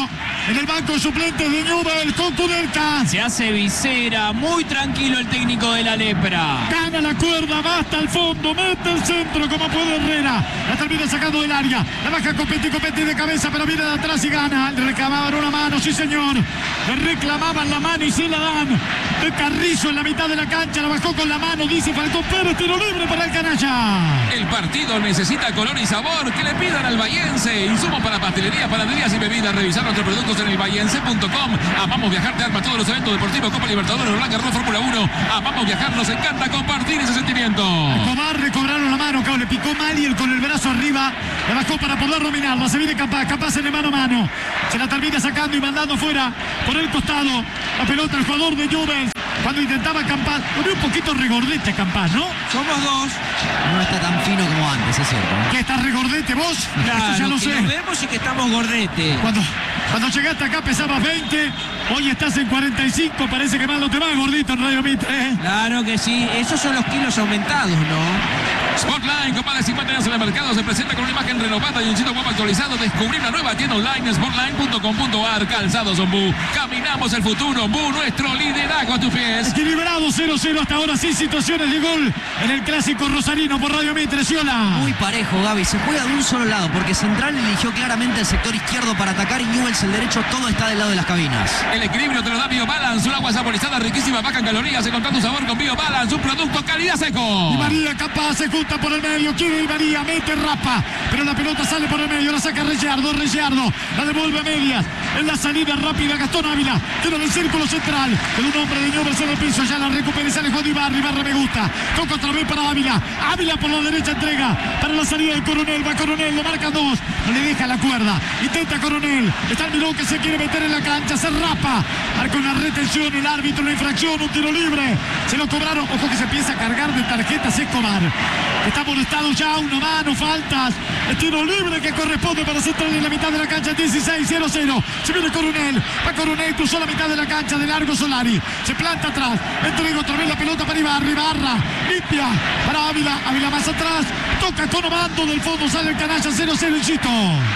en el banco de suplentes de Newell's con Kudelka. Se hace visera, muy tranquilo el técnico de la Lepra. Gana la cuerda, va hasta el fondo, mete el centro como puede Herrera. La termina sacando del área. La baja Copetti, Copetti de cabeza, pero viene de atrás y gana. Le reclamaban una mano, sí señor. Le reclamaban la mano y se la dan. De Carrizo en la mitad de la cancha, la bajó con la mano, dice Falcón Pérez, tiro libre para el canalla. El partido necesita color y sabor. Que le pidan al Bahiense. Insumos para pastelería, panaderías y bebidas. Revisar nuestros productos en el bahiense punto com. Amamos viajar, te arma todos los eventos deportivos, Copa Libertadores, Roland Garros, Fórmula uno. Amamos viajar, nos encanta compartir ese sentimiento. Escobar recobraron la mano, claro, le picó mal y él con el brazo arriba la bajó para poder dominarla. Se viene Capaz, Capaz en el mano a mano. Se la termina sacando y mandando fuera por el costado. La pelota el jugador de Newell's. Cuando intentaba Campas, lo vio un poquito regordete Campas, ¿no? Somos dos. No está tan fino como antes, es cierto. ¿Que estás regordete vos? Claro, Esto ya lo que sé. nos vemos y que estamos gordete. Cuando, cuando llegaste acá pesabas veinte, hoy estás en cuarenta y cinco, parece que mal no te va, gordito en Radio Mitre, ¿eh? Claro que sí, esos son los kilos aumentados, ¿no? Sportline, con más de cincuenta años en el mercado, se presenta con una imagen renovada y un sitio web actualizado. Descubrir una nueva tienda online, sportline punto com punto a r. Calzados son Bu. Caminamos el futuro. Bu, nuestro liderazgo a tus pies. Equilibrado cero cero hasta ahora, sin situaciones de gol en el clásico rosarino por Radio Mitre, Ciola. Muy parejo, Gaby. Se juega de un solo lado porque Central eligió claramente el sector izquierdo para atacar y Newell's el derecho. Todo está del lado de las cabinas. El equilibrio te lo da BioBalance, un agua saborizada riquísima, baja en calorías, encontrá tu sabor con BioBalance, un producto calidad seco. Y María Capaz se junta por el medio, quiere y María, mete rapa, pero la pelota sale por el medio, la saca Reyardo, Reyardo, la devuelve a medias, en la salida rápida Gastón Ávila, tira del círculo central, con un hombre de Newell's en el piso, ya la recupera y sale Juan Ibarra, Ibarra me gusta, toca otra vez para Ávila, Ávila por la derecha entrega, para la salida del Coronel, va Coronel, lo marcan dos, no le deja la cuerda, intenta Coronel, está el Mirón que se quiere meter en la cancha, se rapa, marca una retención, el árbitro, una infracción, un tiro libre, se lo cobraron, ojo que se empieza a cargar de tarjetas Escobar, está molestado ya, una mano, faltas, el tiro libre que corresponde para Central en la mitad de la cancha, dieciséis cero cero, se viene Coronel, va Coronel, cruzó la mitad de la cancha de largo Solari, se planta atrás, entrega otra vez la pelota para Ibarra, Ibarra, limpia para Ávila, Ávila más atrás, toca con Obando, del fondo sale el canalla, cero cero el Chito.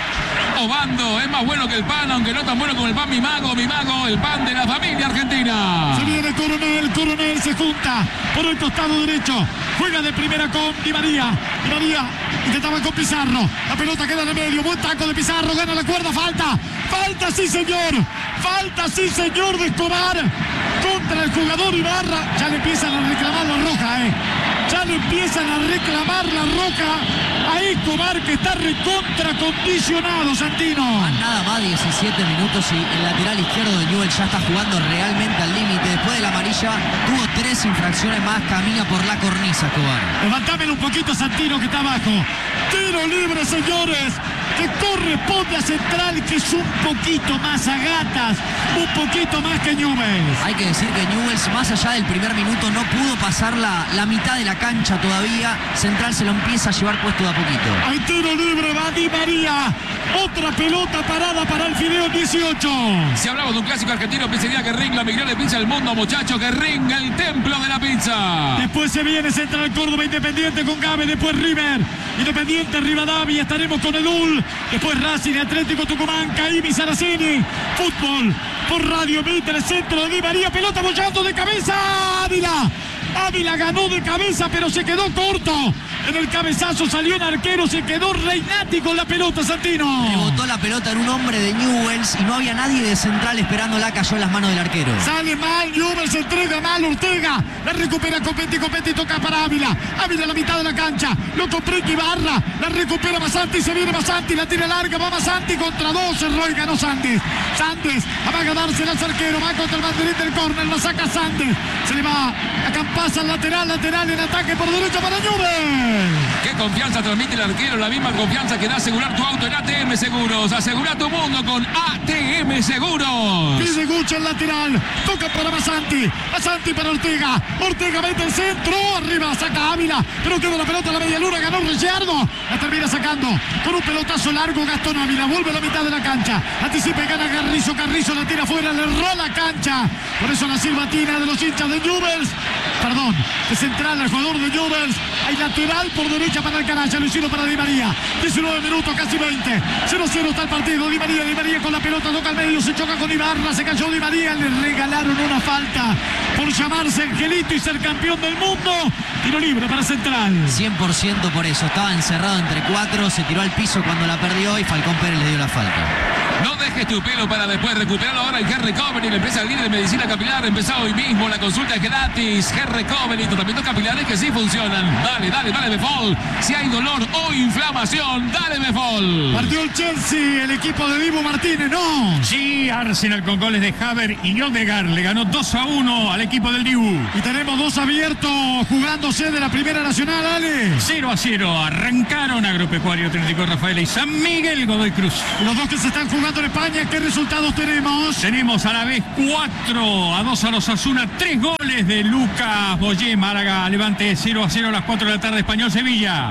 Obando es más bueno que el pan, aunque no tan bueno como el pan Mi Mago, Mi Mago, el pan de la familia argentina. Se viene Coronel, Coronel se junta por el costado derecho, juega de primera con Di María, Di María intentaba con Pizarro, la pelota queda en el medio, buen taco de Pizarro, gana la cuerda, falta, falta sí señor, falta sí señor de Escobar contra el jugador Ibarra, ya le empiezan a reclamar la roja, eh. Ya le empiezan a reclamar la roja a Escobar que está recontra condicionado, Santino. Van nada más diecisiete minutos y el lateral izquierdo de Newell's ya está jugando realmente al límite. Después de la amarilla tuvo tres infracciones más, camina por la cornisa Escobar. Levantámelo un poquito, Santino, que está abajo. Tiro libre, señores, que corresponde a Central, que es un poquito más a gatas, un poquito más que Newell's. Hay que decir que Newell's, más allá del primer minuto, no pudo pasar la, la mitad de la cancha todavía. Central se lo empieza a llevar puesto de a poquito. Hay tiro libre, va Di María. Otra pelota parada para el Fideo dieciocho. Si hablamos de un clásico argentino, pizzería que ring, la mejor de pizza del mundo, muchachos, que ring, el templo de la pizza. Después se viene Central Córdoba, Independiente con Gabe, después River, Independiente, Rivadavia, estaremos con Edul, después Racing, Atlético Tucumán, Caimi, Saraceni, fútbol por Radio Mitre, centro de Di María, pelota bollando de cabeza, Ávila. Ávila ganó de cabeza, pero se quedó corto. En el cabezazo salió el arquero, se quedó Reinati con la pelota, Santino. Rebotó la pelota en un hombre de Newell's y no había nadie de Central esperándola, cayó en las manos del arquero. Sale mal, Newell's se entrega mal, Ortega. La recupera Copetti, Copetti toca para Ávila. Ávila a la mitad de la cancha, lo comprende Ibarra. La recupera Masanti, se viene Masanti, la tira larga, va Masanti contra dos, erró y ganó Sandes. Sandes va a ganársela al arquero, va contra el banderín del córner, la saca Sandes. Se le va a Campasa al lateral, lateral en ataque por derecha para Newell's. Qué confianza transmite el arquero, la misma confianza que da asegurar tu auto en A T M Seguros. Asegura tu mundo con A T M Seguros. Pide Gucci el lateral, toca para Masanti, Masanti. Masanti para Ortega. Ortega mete el centro. Arriba saca Ávila. Pero queda la pelota a la media luna. Ganó Ricciardo. La termina sacando con un pelotazo largo Gastón Ávila. Vuelve a la mitad de la cancha. Anticipa y gana Carrizo. Carrizo la tira afuera. Le erró la cancha. Por eso la silbatina de los hinchas de Newell's. Perdón. De central al jugador de Newell's. Hay lateral por derecha para el Canalla. Lo hicieron para Di María. diecinueve minutos, casi veinte. cero a cero está el partido. Di María. Di María con la pelota. Toca al medio. Se choca con Ibarra. Se cayó Di María. Le regalaron una falta por llamarse Angelito y ser campeón del mundo. Tiro libre para Central. cien por ciento por eso. Estaba encerrado entre cuatro. Se tiró al piso cuando la perdió y Falcón Pérez le dio la falta. No dejes tu pelo para después recuperarlo ahora en Hair Recovery, la empresa líder de medicina capilar. Empezó hoy mismo, la consulta es gratis. Hair Recovery, tratamientos capilares que sí funcionan. Dale, dale, dale Befol. Si hay dolor o inflamación, dale Befol. Partió el Chelsea, el equipo de Dibu Martínez, ¿no? Sí, Arsenal con goles de Haver y Odegaard le ganó dos a uno al equipo del Dibu. Y tenemos dos abiertos jugándose de la Primera Nacional, Ale. cero a cero, arrancaron Agropecuario Atlético Rafaela y San Miguel Godoy Cruz. Los dos que se están jugando en España, ¿qué resultados tenemos? Tenemos a la vez cuatro a dos a los Osasuna, tres goles de Lucas Boyé, Málaga, Levante cero a cero a las cuatro de la tarde, Español Sevilla.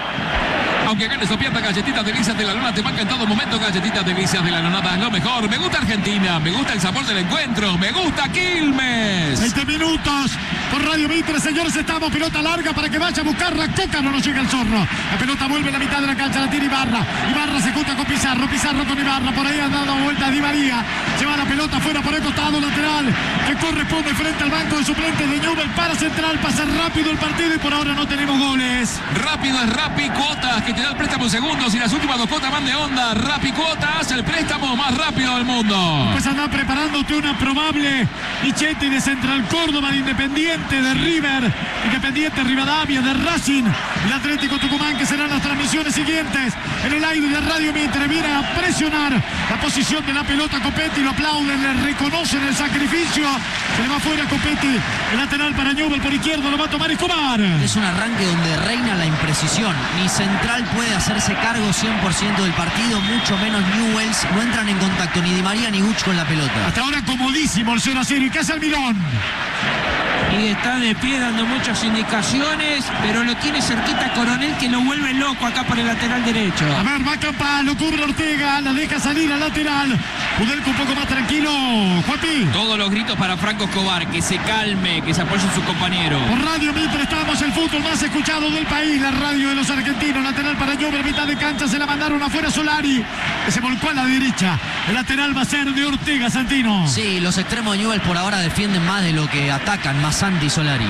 Aunque ganes o pierdas, galletitas delicias de la lona te marca en todo momento. Galletitas delicias de la nonada es lo mejor. Me gusta Argentina, me gusta el sabor del encuentro, me gusta Quilmes. veinte minutos por Radio Mitre, señores, estamos pelota larga para que vaya a buscarla. Coca no nos llega el zorro. La pelota vuelve a la mitad de la cancha, la tira Ibarra. Ibarra se junta con Pizarro, Pizarro con Ibarra. Por ahí ha dado vuelta Di María. Lleva la pelota fuera por el costado lateral que corresponde frente al banco de suplentes de Newell's para Central. Pasa rápido el partido y por ahora no tenemos goles. Rápido es Rappi Cuotas, que te da el préstamo en segundos y las últimas dos cuotas van de onda. Rappi Cuotas, el préstamo más rápido del mundo. Pues anda preparándote una probable Michetti de Central Córdoba, de Independiente, de River, Independiente, Rivadavia, de Racing, el Atlético Tucumán, que serán las transmisiones siguientes en el aire de Radio Mitre. Viene a presionar la posición de la pelota Copetti, lo aplauden, le reconocen el sacrificio. Se le va fuera Copetti, el lateral para Newell's por izquierdo, lo va a tomar Escobar. Es un arranque donde reina la imprecisión. Ni Central puede hacerse cargo cien por ciento del partido, mucho menos Newell's. No entran en contacto ni Di María ni Guch con la pelota. Hasta ahora comodísimo el cero a cero. ¿Y qué hace Almirón? Y está de pie dando muchas indicaciones, pero lo tiene cerquita Coronel, que lo vuelve loco acá por el lateral derecho. A ver, va Capaz, lo cubre Ortega, la deja salir al lateral. Udelco un poco más tranquilo, Juanpi. Todos los gritos para Franco Escobar, que se calme, que se apoye en su compañero. Por Radio Mitre estamos, el fútbol más escuchado del país, la radio de los argentinos. Lateral para Newell's, mitad de cancha, se la mandaron afuera Solari, que se volcó a la derecha. El lateral va a ser de Ortega, Santino. Sí, los extremos de Newell's por ahora defienden más de lo que atacan, Masanti y Solari.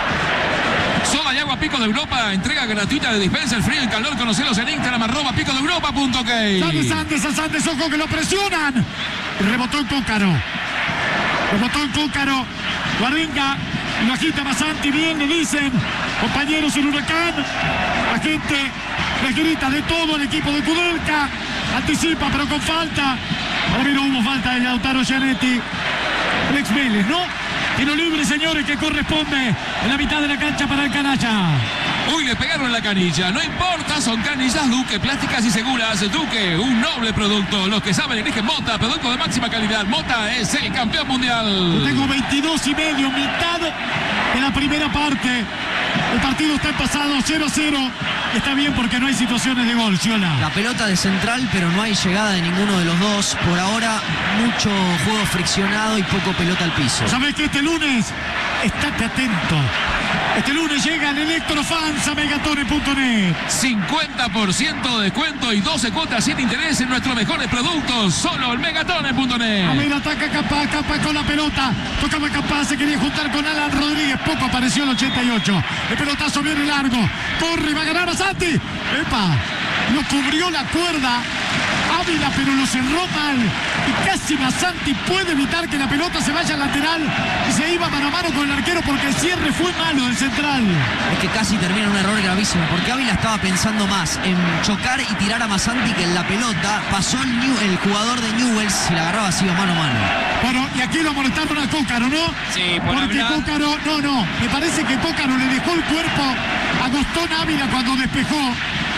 Soda y agua Pico de Europa, entrega gratuita de dispensa, el frío y calor. Conocelos en Instagram, arroba pico de europa punto ok. Sandes, Sandes, Sandes, ojo que lo presionan. Rebotó en Cócaro. Rebotó en Cócaro. Guaringa, lo agita Masanti, bien le dicen. Compañeros, el Huracán. La gente le grita de todo el equipo de Kudelka. Anticipa, pero con falta. Ahora vino, hubo falta de Lautaro Gianetti. Alex Vélez, ¿no? Tiro libre, señores, que corresponde en la mitad de la cancha para el Canalla. Uy, le pegaron la canilla. No importa, son canillas Duque, plásticas y seguras. Duque, un noble producto. Los que saben eligen Mota, producto de máxima calidad. Mota es el campeón mundial. Tengo veintidós y medio, mitad de la primera parte. El partido está pasado cero a cero. Está bien porque no hay situaciones de gol, Ciola. La pelota de Central, pero no hay llegada de ninguno de los dos. Por ahora, mucho juego friccionado y poco pelota al piso. ¿Sabes qué? Este lunes, estate atento. Este lunes llega el Electrofans a megatone punto net. cincuenta por ciento de descuento y doce cuotas sin interés en nuestros mejores productos. Solo en megatone punto net. A ver, ataca Capaz, Capaz con la pelota. Tocaba Capaz, se quería juntar con Alan Rodríguez. Poco apareció el ochenta y ocho. El pelotazo viene largo. Corre, va a ganar a Santi. ¡Epa! Lo cubrió la cuerda Ávila, pero lo cerró mal. Y casi Masanti puede evitar que la pelota se vaya al lateral. Y se iba mano a mano con el arquero porque el cierre fue malo del Central. Es que casi termina un error gravísimo, porque Ávila estaba pensando más en chocar y tirar a Masanti que en la pelota. Pasó el, New, el jugador de Newell's, si la agarraba así mano a mano. Bueno, y aquí lo amonestaron a Cócaro, ¿no? Sí, por Porque hablar. Cócaro, no, no, me parece que Cócaro le dejó el cuerpo a Gastón Ávila cuando despejó.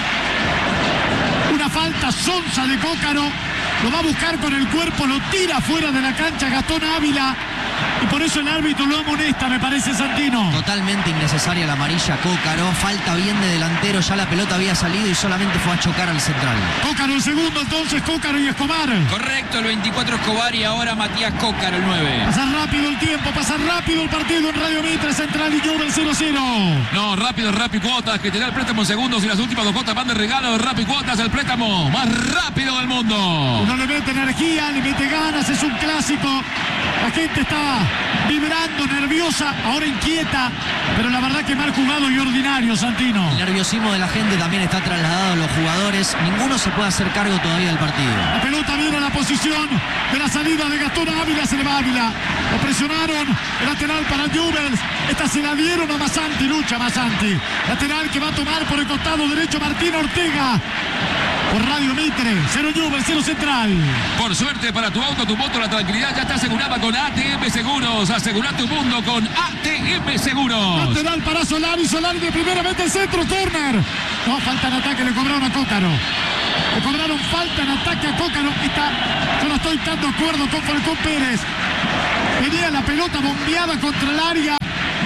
Una falta sonsa de Cócaro, lo va a buscar con el cuerpo, lo tira fuera de la cancha Gastón Ávila. y por eso el árbitro lo amonesta, me parece, Santino. Totalmente innecesaria la amarilla a Cócaro. Falta bien de delantero, ya la pelota había salido y solamente fue a chocar al central. Cócaro el segundo, entonces Cócaro y Escobar. Correcto, el veinticuatro Escobar y ahora Matías Cócaro, el nueve. Pasa rápido el tiempo, pasa rápido el partido en Radio Mitre, Central y Newell's cero cero. No, rápido, Rappi Cuotas, que te da el préstamo en segundos y las últimas dos cuotas van de regalo. Rappi Cuotas, el préstamo más rápido del mundo. Uno le mete energía, le mete ganas, es un clásico. La gente está vibrando, nerviosa, ahora inquieta, pero la verdad que mal jugado y ordinario, Santino. El nerviosismo de la gente también está trasladado a los jugadores. Ninguno se puede hacer cargo todavía del partido. La pelota viene a la posición de la salida de Gastón Ávila, se le va Ávila. Lo presionaron, el lateral para Newell's. Esta se la dieron a Masanti, lucha Masanti. Lateral que va a tomar por el costado derecho Martín Ortega. Por Radio Mitre, cero Newell's, cero Central. Por suerte para tu auto, tu moto, la tranquilidad ya está asegurada con A T M Seguros. Asegura tu mundo con A T M Seguros. Lateral para Solari, Solari de primera vez del centro, corner. No, falta en ataque, le cobraron a Cócaro. Le cobraron falta en ataque a Cócaro. Esta, yo no estoy tan de acuerdo con Falcón Pérez. Venía la pelota bombeada contra el área.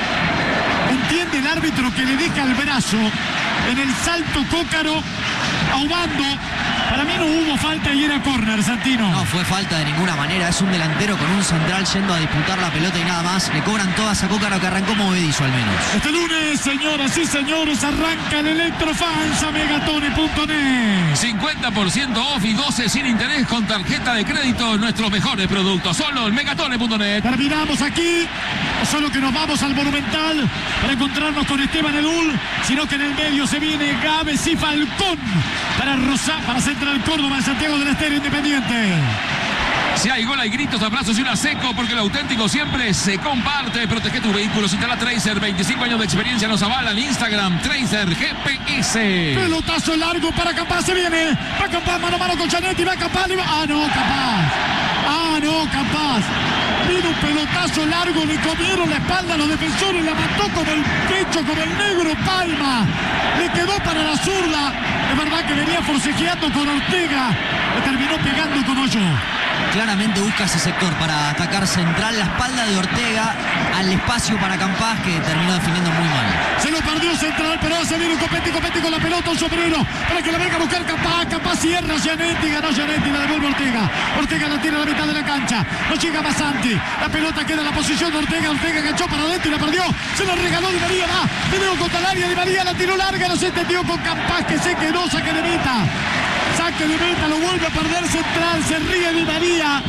Entiende el árbitro que le deja el brazo en el salto Cócaro, ahogando. Para mí no hubo falta y era córner, Santino. No fue falta de ninguna manera. Es un delantero con un central yendo a disputar la pelota y nada más. Le cobran todas a Cócaro, que arrancó movedizo al menos. Este lunes, señoras y señores, arranca el Electrofans a megatone punto net. cincuenta por ciento off y doce sin interés con tarjeta de crédito. Nuestros mejores productos, solo en megatone punto net. Terminamos aquí, no solo que nos vamos al Monumental para encontrarnos con Esteban Edul, sino que en el medio se viene Gávez y Falcón para Rosa, para Central Córdoba en Santiago del Estero, Independiente. Si hay gol, hay gritos, abrazos y una seco, porque lo auténtico siempre se comparte. Protege tu vehículo, instala Tracer, veinticinco años de experiencia nos avalan. Instagram, Tracer G P S. Pelotazo largo para Capaz, se viene. Va Capaz, mano a mano con Chanetti, va Capaz. Va... Ah, no, Capaz. Ah, no, Capaz. Vino un pelotazo largo, le comieron la espalda a los defensores, la mató con el pecho, con el negro Palma. Le quedó para la zurda. Es verdad que venía forcejeando con Ortega. Le terminó pegando con Hoyo. Claramente busca ese sector para atacar Central, la espalda de Ortega al espacio para Campás, que terminó definiendo muy mal. Se lo perdió Central, pero ahora se viene Copetti, Copetti con la pelota, un sombrero para que la venga a buscar Campás. Campás cierra Gianetti, ganó Gianetti, la devuelve Ortega. Ortega la tira a la mitad de la cancha, no llega Masanti. La pelota queda en la posición de Ortega, Ortega enganchó para adentro y la perdió. Se la regaló Di María, va, video contra el área, Di María la tiró larga, no se entendió con Campás, que se quedó, saque de meta. Saque de meta, lo vuelve a perder Central, se ríe Di María.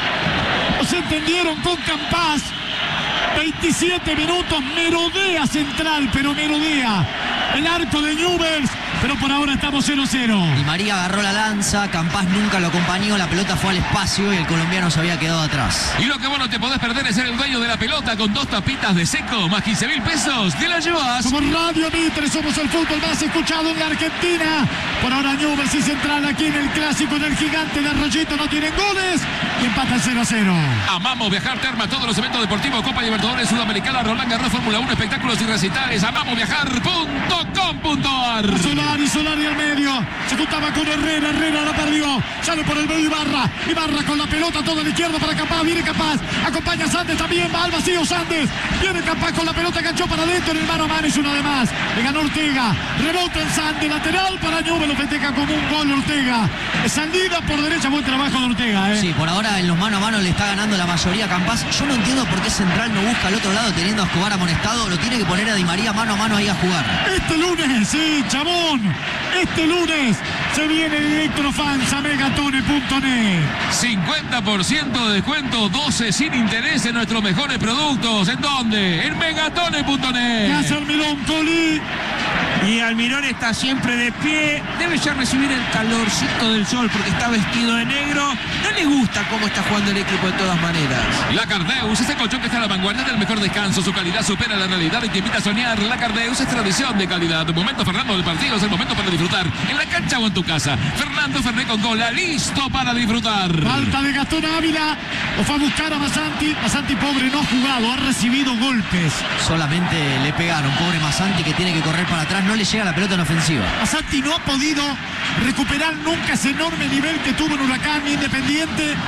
No se entendieron con Campás. veintisiete minutos, merodea Central, pero merodea el arco de Newell's, pero por ahora estamos cero cero. Di María agarró la lanza, Campás nunca lo acompañó, la pelota fue al espacio y el colombiano se había quedado atrás. Y lo que vos no te podés perder es ser el dueño de la pelota con dos tapitas de seco, más quince mil pesos, te la llevas. Somos Radio Mitre, somos el fútbol más escuchado en la Argentina. Por ahora Newell's y Central aquí en el clásico del Gigante de Arroyito no tienen goles y empatan cero a cero. Amamos viajar, Terma, todos los eventos deportivos, Copa Libertadores, Sudamericana, Roland Garros, Fórmula uno, espectáculos y recitales. Amamos viajar punto com punto ar. Solari, Solari al medio. Se juntaba con Herrera, Herrera la perdió. Sale por el medio Ibarra. Ibarra con la pelota toda a la izquierda para Capaz. Viene Capaz. Acompaña a Sandes también. Va al vacío Sandes. Viene Capaz con la pelota, enganchó para adentro. En el mano a mano es una de más. Le ganó Ortega. Rebota en Sandes. Lateral para Newell's. Lo festeja como un gol Ortega. Salida por derecha. Buen trabajo de Ortega. ¿eh? Sí, por ahora en los mano a mano le está ganando la mayoría a Campás. Yo no entiendo por qué Central no busca al otro lado teniendo a Escobar amonestado. Lo tiene que poner a Di María mano a mano ahí a jugar. Este lunes, sí, chabón. Este lunes se viene el Electrofans a megatone punto net. cincuenta por ciento de descuento, doce sin interés en nuestros mejores productos. ¿En dónde? En megatone punto net. ¿Qué hace Almirón, Coli? Y Almirón está siempre de pie. Debe ya recibir el calorcito del sol porque está vestido de negro. No le gusta cómo está jugando el equipo de todas maneras. La Cardeus, ese colchón que está a la vanguardia del mejor descanso. Su calidad supera la realidad y te invita a soñar. La Cardeus es tradición de calidad. Momento Fernando del partido, es el momento para disfrutar. En la cancha o en tu casa. Fernando Fernet con cola, listo para disfrutar. Falta de Gastón Ávila. Lo fue a buscar a Masanti. Masanti, pobre, no ha jugado, ha recibido golpes. Solamente le pegaron, pobre Masanti, que tiene que correr para atrás. No le llega la pelota en ofensiva. Masanti no ha podido recuperar nunca ese enorme nivel que tuvo en Huracán Independiente.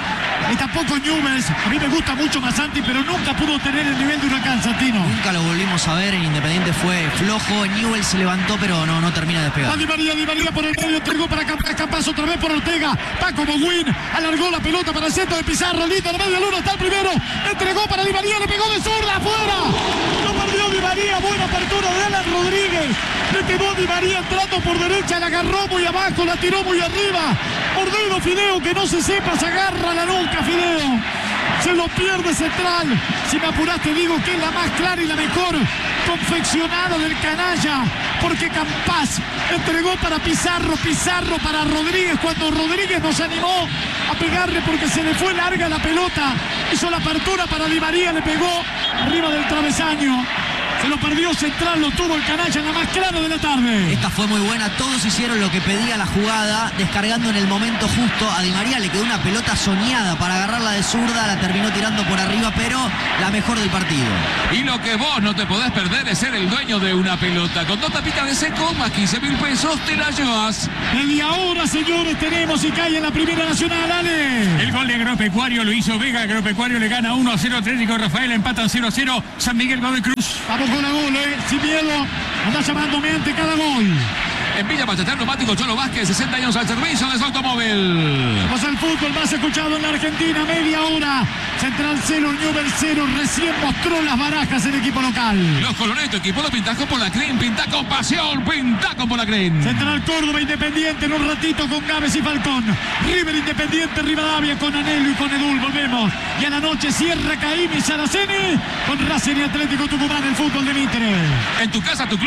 y tampoco Newell's. A mí me gusta mucho Masanti, pero nunca pudo tener el nivel de Huracán, Santino. Nunca lo volvimos a ver, en Independiente fue flojo, Newell's se levantó, pero no, no termina de despegar. Va Di María, Di María por el medio, entregó para Campas, Campas otra vez por Ortega. Paco Boguín alargó la pelota para el centro de Pizarro. Lito, en medio luna está el primero. Entregó para Di María, le pegó de zurda, afuera. No perdió Di María, buena apertura de Alan Rodríguez. Le quedó Di María entrando por derecha, la agarró muy abajo, la tiró muy arriba. Mordido Fideo, que no se sepa, se agarra la nuca Fideo. Se lo pierde Central. Si me apurás te digo que es la más clara y la mejor confeccionada del canalla, porque Campas entregó para Pizarro, Pizarro para Rodríguez, cuando Rodríguez nos animó a pegarle porque se le fue larga la pelota. Hizo la apertura para Di María, le pegó arriba del travesaño. Se lo perdió Central, lo tuvo el canalla en la más clara de la tarde. Esta fue muy buena, todos hicieron lo que pedía la jugada, descargando en el momento justo. A Di María le quedó una pelota soñada para agarrarla de zurda, la terminó tirando por arriba, pero la mejor del partido. Y lo que vos no te podés perder es ser el dueño de una pelota. Con dos tapitas de seco, más quince mil pesos, te la llevas. Media hora, señores, tenemos y cae en la Primera Nacional, Ale. El gol de Agropecuario lo hizo Vega, Agropecuario le gana uno a cero, Atlético Rafael empatan cero a cero, San Miguel Godoy Cruz. Vamos con la gol, eh, sin miedo, anda llamándome ante cada gol. En Villa Pachatar, neumático Cholo Vázquez, sesenta años al servicio de su automóvil. Vamos al fútbol más escuchado en la Argentina, media hora. Central cero, Newell's cero, recién mostró las barajas el equipo local. Los colores, tu equipo lo pintás con Polacren, pintá con pasión, pintá con Polacren. Central Córdoba, Independiente en un ratito con Gávez y Falcón. River, Independiente, Rivadavia con Anelo y con Edul, volvemos. Y a la noche cierra Caín y Saraceni con Racing y Atlético Tucumán, el fútbol de Mitre. En tu casa, tu club.